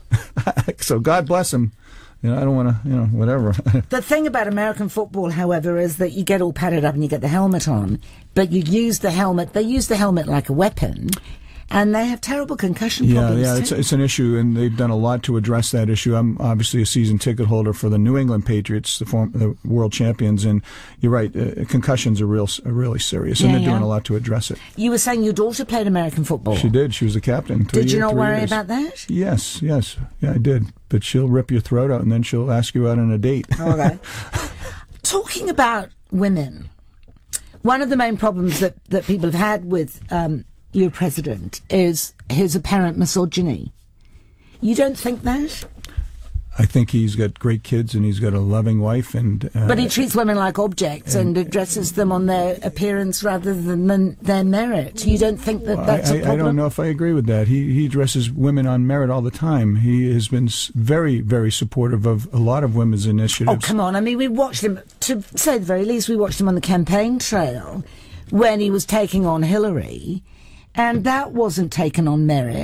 Speaker 7: So God bless them. You know, I don't want to, you know, whatever.
Speaker 6: The thing about American football, however, is that you get all padded up and you get the helmet on, but you use the helmet. They use the helmet like a weapon, and they have terrible concussion
Speaker 7: Yeah,
Speaker 6: problems.
Speaker 7: yeah, it's,
Speaker 6: too.
Speaker 7: it's an issue, and they've done a lot to address that issue. I'm obviously a season ticket holder for the New England Patriots, the, form, the world champions, and you're right, uh, concussions are real, are really serious, and
Speaker 6: Yeah,
Speaker 7: they're doing
Speaker 6: yeah.
Speaker 7: a lot to address it.
Speaker 6: You were saying your daughter played American football.
Speaker 7: She did. She was a captain. Three
Speaker 6: Did you
Speaker 7: year-
Speaker 6: not
Speaker 7: three
Speaker 6: worry
Speaker 7: years.
Speaker 6: about that?
Speaker 7: Yes, yes, yeah, I did. But she'll rip your throat out, and then she'll ask you out on a date.
Speaker 6: Okay. Talking about women, one of the main problems that, that people have had with um, your president is his apparent misogyny. You don't think that?
Speaker 7: I think he's got great kids, and he's got a loving wife, and uh,
Speaker 6: But he treats women like objects and, addresses them on their appearance rather than men- their merit. You don't think that that's
Speaker 7: I,
Speaker 6: a
Speaker 7: I-
Speaker 6: problem?
Speaker 7: I don't know if I agree with that. He he addresses women on merit all the time. He has been s- very, very supportive of a lot of women's initiatives.
Speaker 6: Oh, come on. I mean, we watched him, to say the very least, we watched him on the campaign trail when he was taking on Hillary, and that wasn't taken on merit.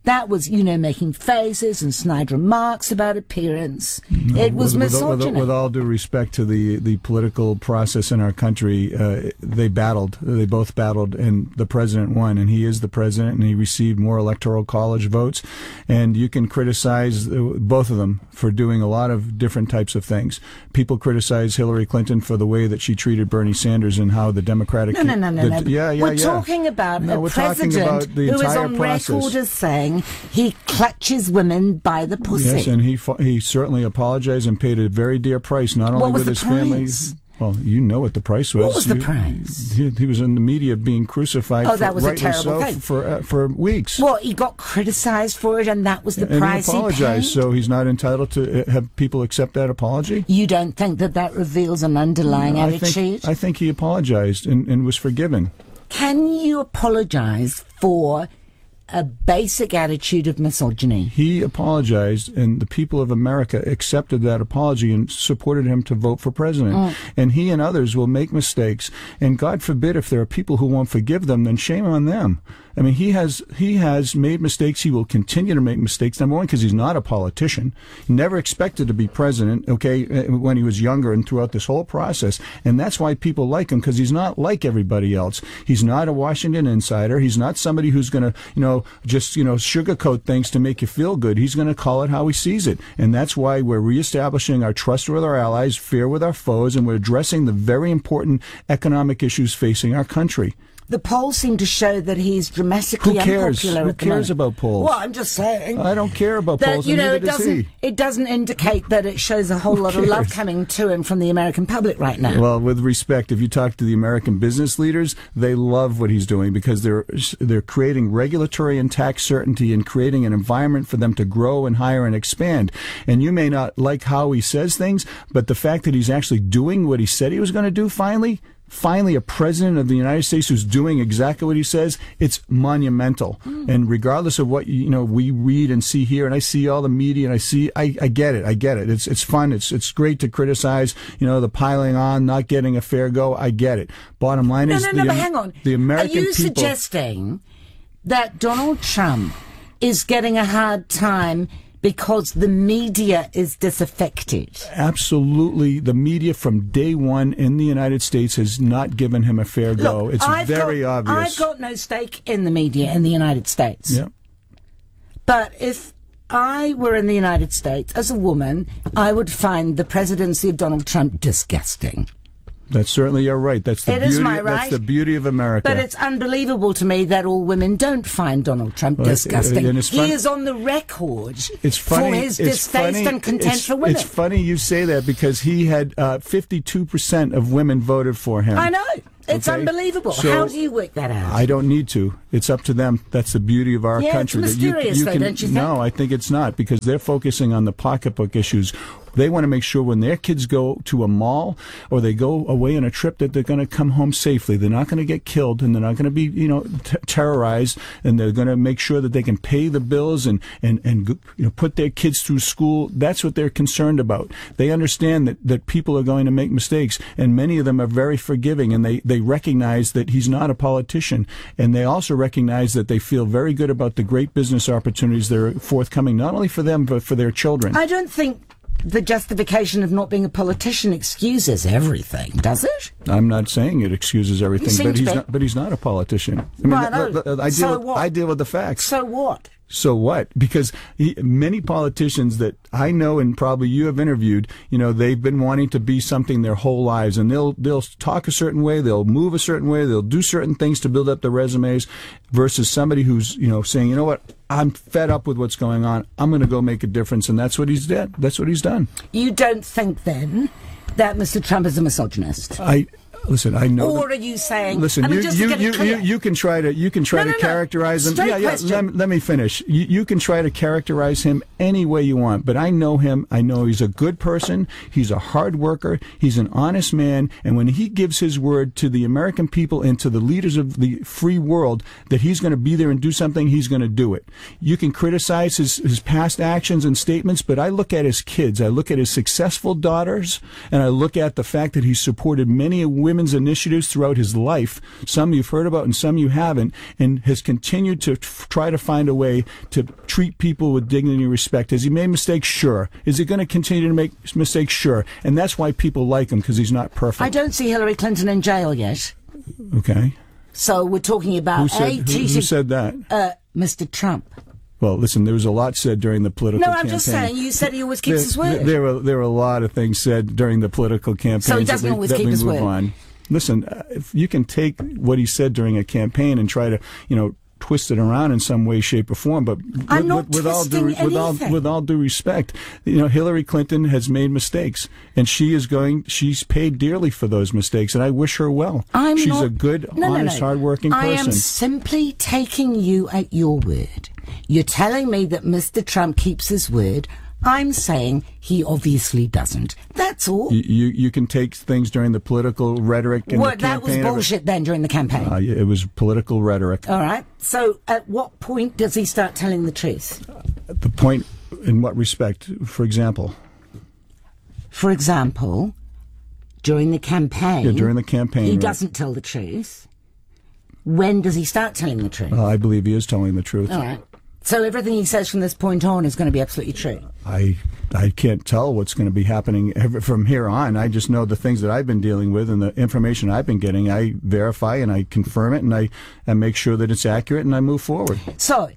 Speaker 6: That was, you know, making faces and snide remarks about appearance. No, it was
Speaker 7: with,
Speaker 6: misogyny.
Speaker 7: With, with, with all due respect to the, the political process in our country, uh, they battled. They both battled, and the president won. And he is the president, and he received more electoral college votes. And you can criticize both of them for doing a lot of different types of things. People criticize Hillary Clinton for the way that she treated Bernie Sanders and how the Democratic...
Speaker 6: No, no, no, no.
Speaker 7: The,
Speaker 6: no.
Speaker 7: Yeah, yeah,
Speaker 6: we're
Speaker 7: yeah.
Speaker 6: talking about
Speaker 7: no,
Speaker 6: a
Speaker 7: we're
Speaker 6: president
Speaker 7: talking about the
Speaker 6: who is
Speaker 7: entire
Speaker 6: on
Speaker 7: process.
Speaker 6: record as saying he clutches women by the pussy.
Speaker 7: Yes, and he he certainly apologized and paid a very dear price, not only
Speaker 6: what was
Speaker 7: with
Speaker 6: the
Speaker 7: his
Speaker 6: price?
Speaker 7: family. Well, you know what the price was.
Speaker 6: What was the
Speaker 7: you,
Speaker 6: price?
Speaker 7: He, he was in the media being crucified.
Speaker 6: Oh,
Speaker 7: for,
Speaker 6: that was a
Speaker 7: rightly
Speaker 6: terrible
Speaker 7: so,
Speaker 6: thing.
Speaker 7: for uh, for weeks.
Speaker 6: Well, he got criticised for it, and that was the
Speaker 7: and
Speaker 6: price
Speaker 7: he apologized.
Speaker 6: he paid.
Speaker 7: So he's not entitled to uh, have people accept that apology.
Speaker 6: You don't think that that reveals an underlying
Speaker 7: no, I
Speaker 6: attitude?
Speaker 7: think, I think he apologized and, and was forgiven.
Speaker 6: Can you apologise for a basic attitude of misogyny?
Speaker 7: He apologized, and the people of America accepted that apology and supported him to vote for president. Mm. And he and others will make mistakes, and God forbid if there are people who won't forgive them, then shame on them. I mean, he has he has made mistakes. He will continue to make mistakes. Number one, because he's not a politician. He never expected to be president, okay, when he was younger and throughout this whole process. And that's why people like him, because he's not like everybody else. He's not a Washington insider. He's not somebody who's going to, you know, just, you know, sugarcoat things to make you feel good. He's going to call it how he sees it. And that's why we're reestablishing our trust with our allies, fear with our foes, and we're addressing the very important economic issues facing our country.
Speaker 6: The polls seem to show that he's dramatically
Speaker 7: Who cares?
Speaker 6: unpopular.
Speaker 7: Who
Speaker 6: at the
Speaker 7: cares
Speaker 6: moment.
Speaker 7: about polls?
Speaker 6: Well, I'm just saying.
Speaker 7: I don't care about
Speaker 6: that,
Speaker 7: polls,
Speaker 6: you
Speaker 7: and
Speaker 6: know,
Speaker 7: neither
Speaker 6: it
Speaker 7: does
Speaker 6: doesn't.
Speaker 7: he.
Speaker 6: It doesn't indicate that it shows a whole
Speaker 7: Who
Speaker 6: lot
Speaker 7: cares?
Speaker 6: of love coming to him from the American public right now.
Speaker 7: Well, with respect, if you talk to the American business leaders, they love what he's doing because they're they're creating regulatory and tax certainty and creating an environment for them to grow and hire and expand. And you may not like how he says things, but the fact that he's actually doing what he said he was going to do finally. Finally, a president of the United States who's doing exactly what he says, it's monumental. Mm. And regardless of what, you know, we read and see here, and I see all the media, and I see, I, I get it, I get it. It's it's fun. It's it's great to criticize, you know, the piling on, not getting a fair go. I get it. Bottom line
Speaker 6: no,
Speaker 7: is,
Speaker 6: no,
Speaker 7: the,
Speaker 6: no, but hang on.
Speaker 7: the American
Speaker 6: people. Are you
Speaker 7: people,
Speaker 6: suggesting that Donald Trump is getting a hard time because the media is disaffected?
Speaker 7: Absolutely. The media from day one in the United States has not given him a fair go.
Speaker 6: Look,
Speaker 7: it's
Speaker 6: I've
Speaker 7: very
Speaker 6: got,
Speaker 7: obvious.
Speaker 6: I've got no stake in the media in the United States.
Speaker 7: Yeah.
Speaker 6: But if I were in the United States as a woman, I would find the presidency of Donald Trump disgusting.
Speaker 7: That's certainly your right. That's the
Speaker 6: it
Speaker 7: beauty.
Speaker 6: Is my right.
Speaker 7: That's the beauty of America.
Speaker 6: But it's unbelievable to me that all women don't find Donald Trump well, disgusting.
Speaker 7: It, it,
Speaker 6: he is on the record
Speaker 7: it's funny,
Speaker 6: for his
Speaker 7: it's
Speaker 6: distaste
Speaker 7: funny,
Speaker 6: and contempt
Speaker 7: it's,
Speaker 6: for women.
Speaker 7: It's funny you say that because he had uh, fifty-two percent of women voted for him.
Speaker 6: I know. It's
Speaker 7: okay?
Speaker 6: unbelievable.
Speaker 7: So,
Speaker 6: how do you work that out?
Speaker 7: I don't need to. It's up to them. That's the beauty of our
Speaker 6: yeah,
Speaker 7: country.
Speaker 6: It's mysterious,
Speaker 7: that you, you
Speaker 6: though,
Speaker 7: can,
Speaker 6: don't you think?
Speaker 7: No, I think it's not because they're focusing on the pocketbook issues. They want to make sure when their kids go to a mall or they go away on a trip that they're going to come home safely. They're not going to get killed and they're not going to be, you know, t- terrorized. And they're going to make sure that they can pay the bills and, and, and you know, put their kids through school. That's what they're concerned about. They understand that, that people are going to make mistakes, and many of them are very forgiving, and they, they recognize that he's not a politician. And they also recognize that they feel very good about the great business opportunities that are forthcoming, not only for them, but for their children.
Speaker 6: I don't think the justification of not being a politician excuses everything, does it?
Speaker 7: I'm not saying it excuses everything, but he's not. But he's not a politician. I mean,
Speaker 6: right,
Speaker 7: l- l- l- I deal.
Speaker 6: So
Speaker 7: with,
Speaker 6: what?
Speaker 7: I deal with the facts.
Speaker 6: So what?
Speaker 7: So what? Because he, many politicians that I know and probably you have interviewed, you know, they've been wanting to be something their whole lives, and they'll they'll talk a certain way, they'll move a certain way, they'll do certain things to build up their resumes, versus somebody who's, you know, saying, you know what, I'm fed up with what's going on, I'm going to go make a difference, and that's what he's did. That's what he's done.
Speaker 6: You don't think then that Mister Trump is a misogynist?
Speaker 7: I. Listen, I know.
Speaker 6: Or
Speaker 7: that,
Speaker 6: are you saying?
Speaker 7: Listen,
Speaker 6: I mean,
Speaker 7: you
Speaker 6: just
Speaker 7: you
Speaker 6: to get
Speaker 7: you,
Speaker 6: it clear.
Speaker 7: you you can try to you can try
Speaker 6: no,
Speaker 7: to
Speaker 6: no,
Speaker 7: characterize
Speaker 6: no.
Speaker 7: him. Yeah, yeah. Let, let me finish. You, you can try to characterize him any way you want, but I know him. I know he's a good person. He's a hard worker. He's an honest man. And when he gives his word to the American people and to the leaders of the free world that he's going to be there and do something, he's going to do it. You can criticize his, his past actions and statements, but I look at his kids. I look at his successful daughters, and I look at the fact that he supported many women's initiatives throughout his life, some you've heard about and some you haven't, and has continued to f- try to find a way to treat people with dignity and respect. Has he made mistakes? Sure. Is he going to continue to make mistakes? Sure. And that's why people like him, because he's not perfect.
Speaker 6: I don't see Hillary Clinton in jail yet.
Speaker 7: Okay.
Speaker 6: So we're talking about...
Speaker 7: Who said, who, who said that?
Speaker 6: Uh, Mister Trump.
Speaker 7: Well, listen, there was a lot said during the political campaign.
Speaker 6: No, I'm
Speaker 7: campaign.
Speaker 6: just saying, you said he always keeps
Speaker 7: there,
Speaker 6: his word.
Speaker 7: There were, there were a lot of things said during the political campaign.
Speaker 6: So he doesn't
Speaker 7: that we,
Speaker 6: always
Speaker 7: that
Speaker 6: keep
Speaker 7: we
Speaker 6: his
Speaker 7: move
Speaker 6: word.
Speaker 7: On. Listen, uh, if you can take what he said during a campaign and try to, you know, twist it around in some way, shape, or form, but
Speaker 6: I'm
Speaker 7: with,
Speaker 6: not
Speaker 7: with, with all due
Speaker 6: twisting
Speaker 7: with all
Speaker 6: anything.
Speaker 7: with all due respect, you know, Hillary Clinton has made mistakes, and she is going. She's paid dearly for those mistakes, and I wish her well.
Speaker 6: I'm
Speaker 7: She's
Speaker 6: not,
Speaker 7: a good,
Speaker 6: no,
Speaker 7: honest,
Speaker 6: no, no.
Speaker 7: hardworking person.
Speaker 6: I am simply taking you at your word. You're telling me that Mister Trump keeps his word. I'm saying he obviously doesn't. That's all.
Speaker 7: You, you you can take things during the political rhetoric and
Speaker 6: Well,
Speaker 7: the
Speaker 6: that was
Speaker 7: campaign of
Speaker 6: bullshit then during the campaign.
Speaker 7: Uh, it was political rhetoric.
Speaker 6: All right. So at what point does he start telling the truth?
Speaker 7: The point, in what respect? For example?
Speaker 6: For example, during the campaign...
Speaker 7: Yeah, during the campaign.
Speaker 6: He
Speaker 7: right.
Speaker 6: doesn't tell the truth. When does he start telling the truth?
Speaker 7: Uh, I believe he is telling the truth.
Speaker 6: All right. So everything he says from this point on is going to be absolutely true?
Speaker 7: I I can't tell what's going to be happening ever from here on. I just know the things that I've been dealing with and the information I've been getting. I verify and I confirm it, and I, I make sure that it's accurate, and I move forward.
Speaker 6: So,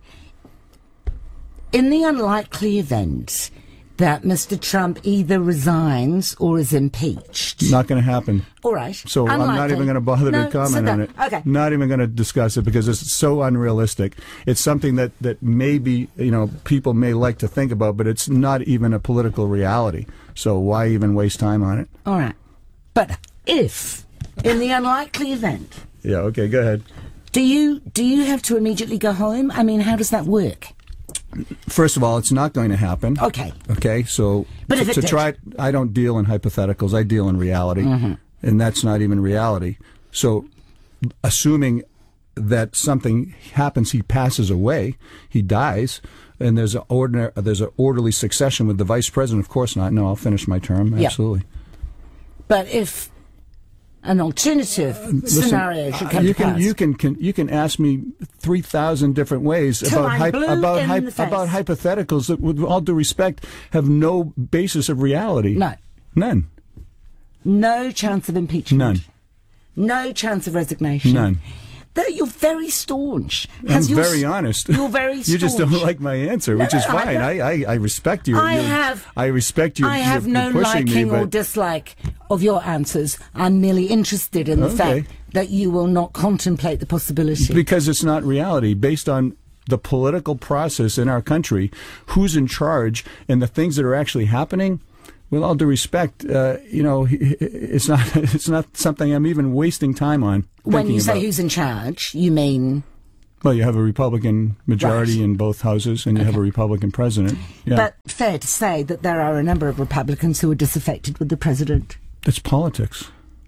Speaker 6: in the unlikely event that Mister Trump either resigns or is impeached...
Speaker 7: Not going to happen.
Speaker 6: All right.
Speaker 7: So
Speaker 6: Unlikely.
Speaker 7: I'm not even going to bother
Speaker 6: no,
Speaker 7: to comment
Speaker 6: so
Speaker 7: on
Speaker 6: that,
Speaker 7: it.
Speaker 6: Okay.
Speaker 7: Not even going to discuss it because it's so unrealistic. It's something that, that maybe, you know, people may like to think about, but it's not even a political reality. So why even waste time on it?
Speaker 6: All right. But if, in the unlikely event...
Speaker 7: Yeah, okay, go ahead.
Speaker 6: Do you do you have to immediately go home? I mean, how does that work?
Speaker 7: First of all, it's not going to happen.
Speaker 6: Okay.
Speaker 7: Okay, so
Speaker 6: But
Speaker 7: to,
Speaker 6: if it
Speaker 7: to
Speaker 6: did.
Speaker 7: try, I don't deal in hypotheticals. I deal in reality,
Speaker 6: Mm-hmm.
Speaker 7: and that's not even reality. So, assuming that something happens, he passes away, he dies, and there's an ordinary, there's an orderly succession with the vice president. Of course not. No, I'll finish my term.
Speaker 6: Yeah.
Speaker 7: Absolutely.
Speaker 6: But if an alternative scenario should come
Speaker 7: you
Speaker 6: to
Speaker 7: can
Speaker 6: pass...
Speaker 7: you can, can you can ask me three thousand different ways
Speaker 6: Till
Speaker 7: about
Speaker 6: I'm
Speaker 7: hyp-
Speaker 6: blue
Speaker 7: about
Speaker 6: in
Speaker 7: hyp-
Speaker 6: the face.
Speaker 7: about hypotheticals that, with all due respect, have no basis of reality.
Speaker 6: No.
Speaker 7: None.
Speaker 6: No chance of impeachment.
Speaker 7: None.
Speaker 6: No chance of resignation.
Speaker 7: None.
Speaker 6: Though you're very staunch.
Speaker 7: I'm
Speaker 6: Has your
Speaker 7: very
Speaker 6: s-
Speaker 7: honest.
Speaker 6: You're very staunch.
Speaker 7: You just don't like my answer,
Speaker 6: No,
Speaker 7: which is
Speaker 6: no, I
Speaker 7: fine.
Speaker 6: don't.
Speaker 7: I, I, I respect your.
Speaker 6: I
Speaker 7: your-
Speaker 6: have-
Speaker 7: I respect your.
Speaker 6: I have
Speaker 7: your,
Speaker 6: no
Speaker 7: your pushing
Speaker 6: liking
Speaker 7: me,
Speaker 6: or
Speaker 7: but
Speaker 6: dislike of your answers. I'm merely interested in the
Speaker 7: Okay.
Speaker 6: fact that you will not contemplate the possibility.
Speaker 7: because it's not reality based on the political process in our country, who's in charge, and the things that are actually happening. With all due respect, uh, you know, it's not it's not something I'm even wasting time on.
Speaker 6: When
Speaker 7: thinking
Speaker 6: you say
Speaker 7: about.
Speaker 6: who's in charge, you mean...
Speaker 7: Well, you have a Republican majority
Speaker 6: Right.
Speaker 7: in both houses, and you have a Republican president. Yeah.
Speaker 6: But fair to say that there are a number of Republicans who are disaffected with the president.
Speaker 7: It's politics.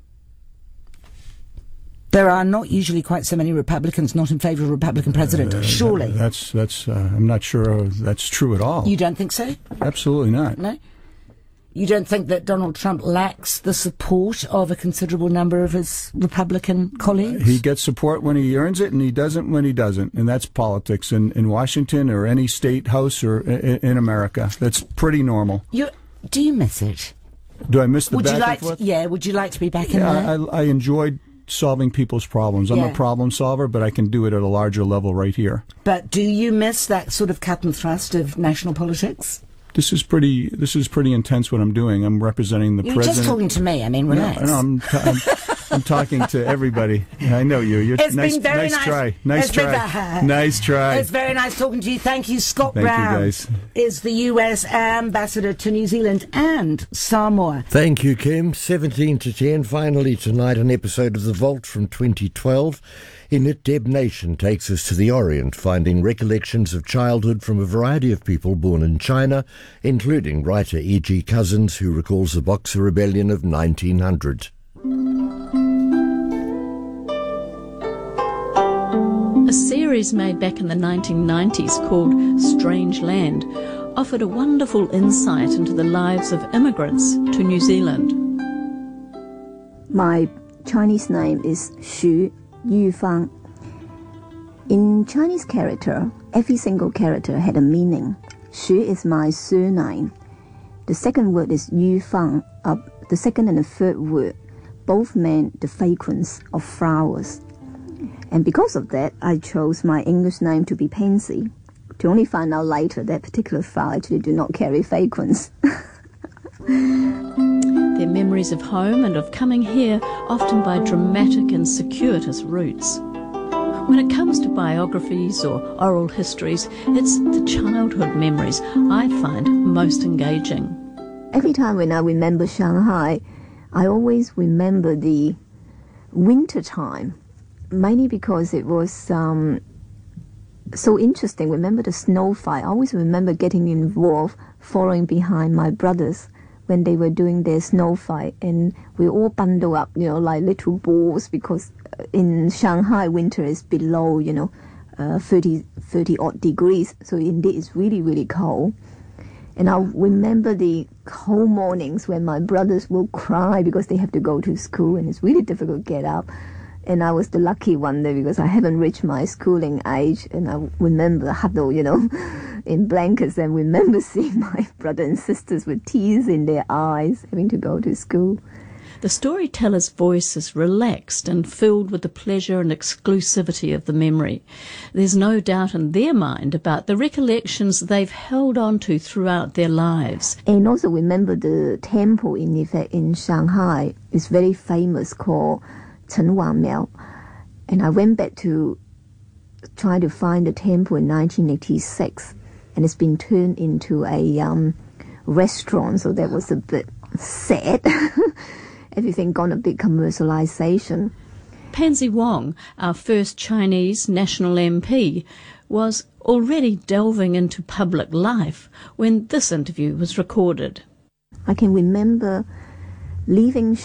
Speaker 6: There are not usually quite so many Republicans not in favour of a Republican president,
Speaker 7: Uh,
Speaker 6: surely.
Speaker 7: That's that's. Uh, I'm not sure that's true at all.
Speaker 6: You don't think so?
Speaker 7: Absolutely not.
Speaker 6: No? You don't think that Donald Trump lacks the support of a considerable number of his Republican colleagues?
Speaker 7: He gets support when he earns it, and he doesn't when he doesn't, and that's politics in, in Washington or any state house or in, in America. That's pretty normal.
Speaker 6: You, do you miss it?
Speaker 7: Do I miss the
Speaker 6: Would
Speaker 7: back
Speaker 6: you like?
Speaker 7: and forth?
Speaker 6: To, yeah. Would you like to be back in
Speaker 7: Yeah,
Speaker 6: there?
Speaker 7: I, I enjoyed solving people's problems. I'm
Speaker 6: Yeah.
Speaker 7: a problem solver, but I can do it at a larger level right here.
Speaker 6: But do you miss that sort of cut and thrust of national politics?
Speaker 7: This is pretty. This is pretty intense. What I'm doing. I'm representing the
Speaker 6: You're
Speaker 7: president.
Speaker 6: just talking to me. I mean, relax.
Speaker 7: No, no, I'm, I'm, I'm talking to everybody. I know you. You're
Speaker 6: It's
Speaker 7: nice,
Speaker 6: been very
Speaker 7: nice.
Speaker 6: nice.
Speaker 7: Try. Nice
Speaker 6: It's
Speaker 7: try.
Speaker 6: been-
Speaker 7: Nice try.
Speaker 6: It's very nice talking to you. Thank you. Scott
Speaker 7: Thank you,
Speaker 6: Brown
Speaker 7: guys.
Speaker 6: is the U S ambassador to New Zealand and Samoa.
Speaker 1: Thank you, Kim. seventeen to ten. Finally tonight, an episode of The Vault from twenty twelve. In it, Deb Nation takes us to the Orient, finding recollections of childhood from a variety of people born in China, including writer E G Cousins, who recalls the Boxer Rebellion of nineteen hundred.
Speaker 4: A series made back in the nineteen nineties called Strange Land offered a wonderful insight into the lives of immigrants to New Zealand.
Speaker 8: My Chinese name is Xu Yufang. In Chinese character, every single character had a meaning. Xu is my surname. The second word is Yufang. Uh, the second and the third word both meant the fragrance of flowers. And because of that, I chose my English name to be Pansy, to only find out later that particular flower actually do not carry fragrance.
Speaker 4: Their memories of home and of coming here often by dramatic and circuitous routes. When it comes to biographies or oral histories, it's the childhood memories I find most engaging.
Speaker 8: Every time when I remember Shanghai, I always remember the winter time, mainly because it was um, so interesting. Remember the snow fight. I always remember getting involved, following behind my brothers when they were doing their snow fight, and we all bundle up, you know, like little balls, because in Shanghai winter is below, you know, uh, thirty, thirty odd degrees, so indeed it's really, really cold. And I remember the cold mornings when my brothers will cry because they have to go to school and it's really difficult to get up. And I was the lucky one there because I haven't reached my schooling age, and I remember huddle, you know, in blankets, and remember seeing my brother and sisters with tears in their eyes having to go to school.
Speaker 4: The storyteller's voice is relaxed and filled with the pleasure and exclusivity of the memory. There's no doubt in their mind about the recollections they've held on to throughout their lives.
Speaker 8: And also remember the temple in effect in Shanghai is very famous, called Chen Wang Miao. And I went back to try to find the temple in nineteen eighty-six, and it's been turned into a um, restaurant, so that was a bit sad. Everything gone a bit commercialization.
Speaker 4: Pansy Wong, our first Chinese national M P, was already delving into public life when this interview was recorded.
Speaker 8: I can remember leaving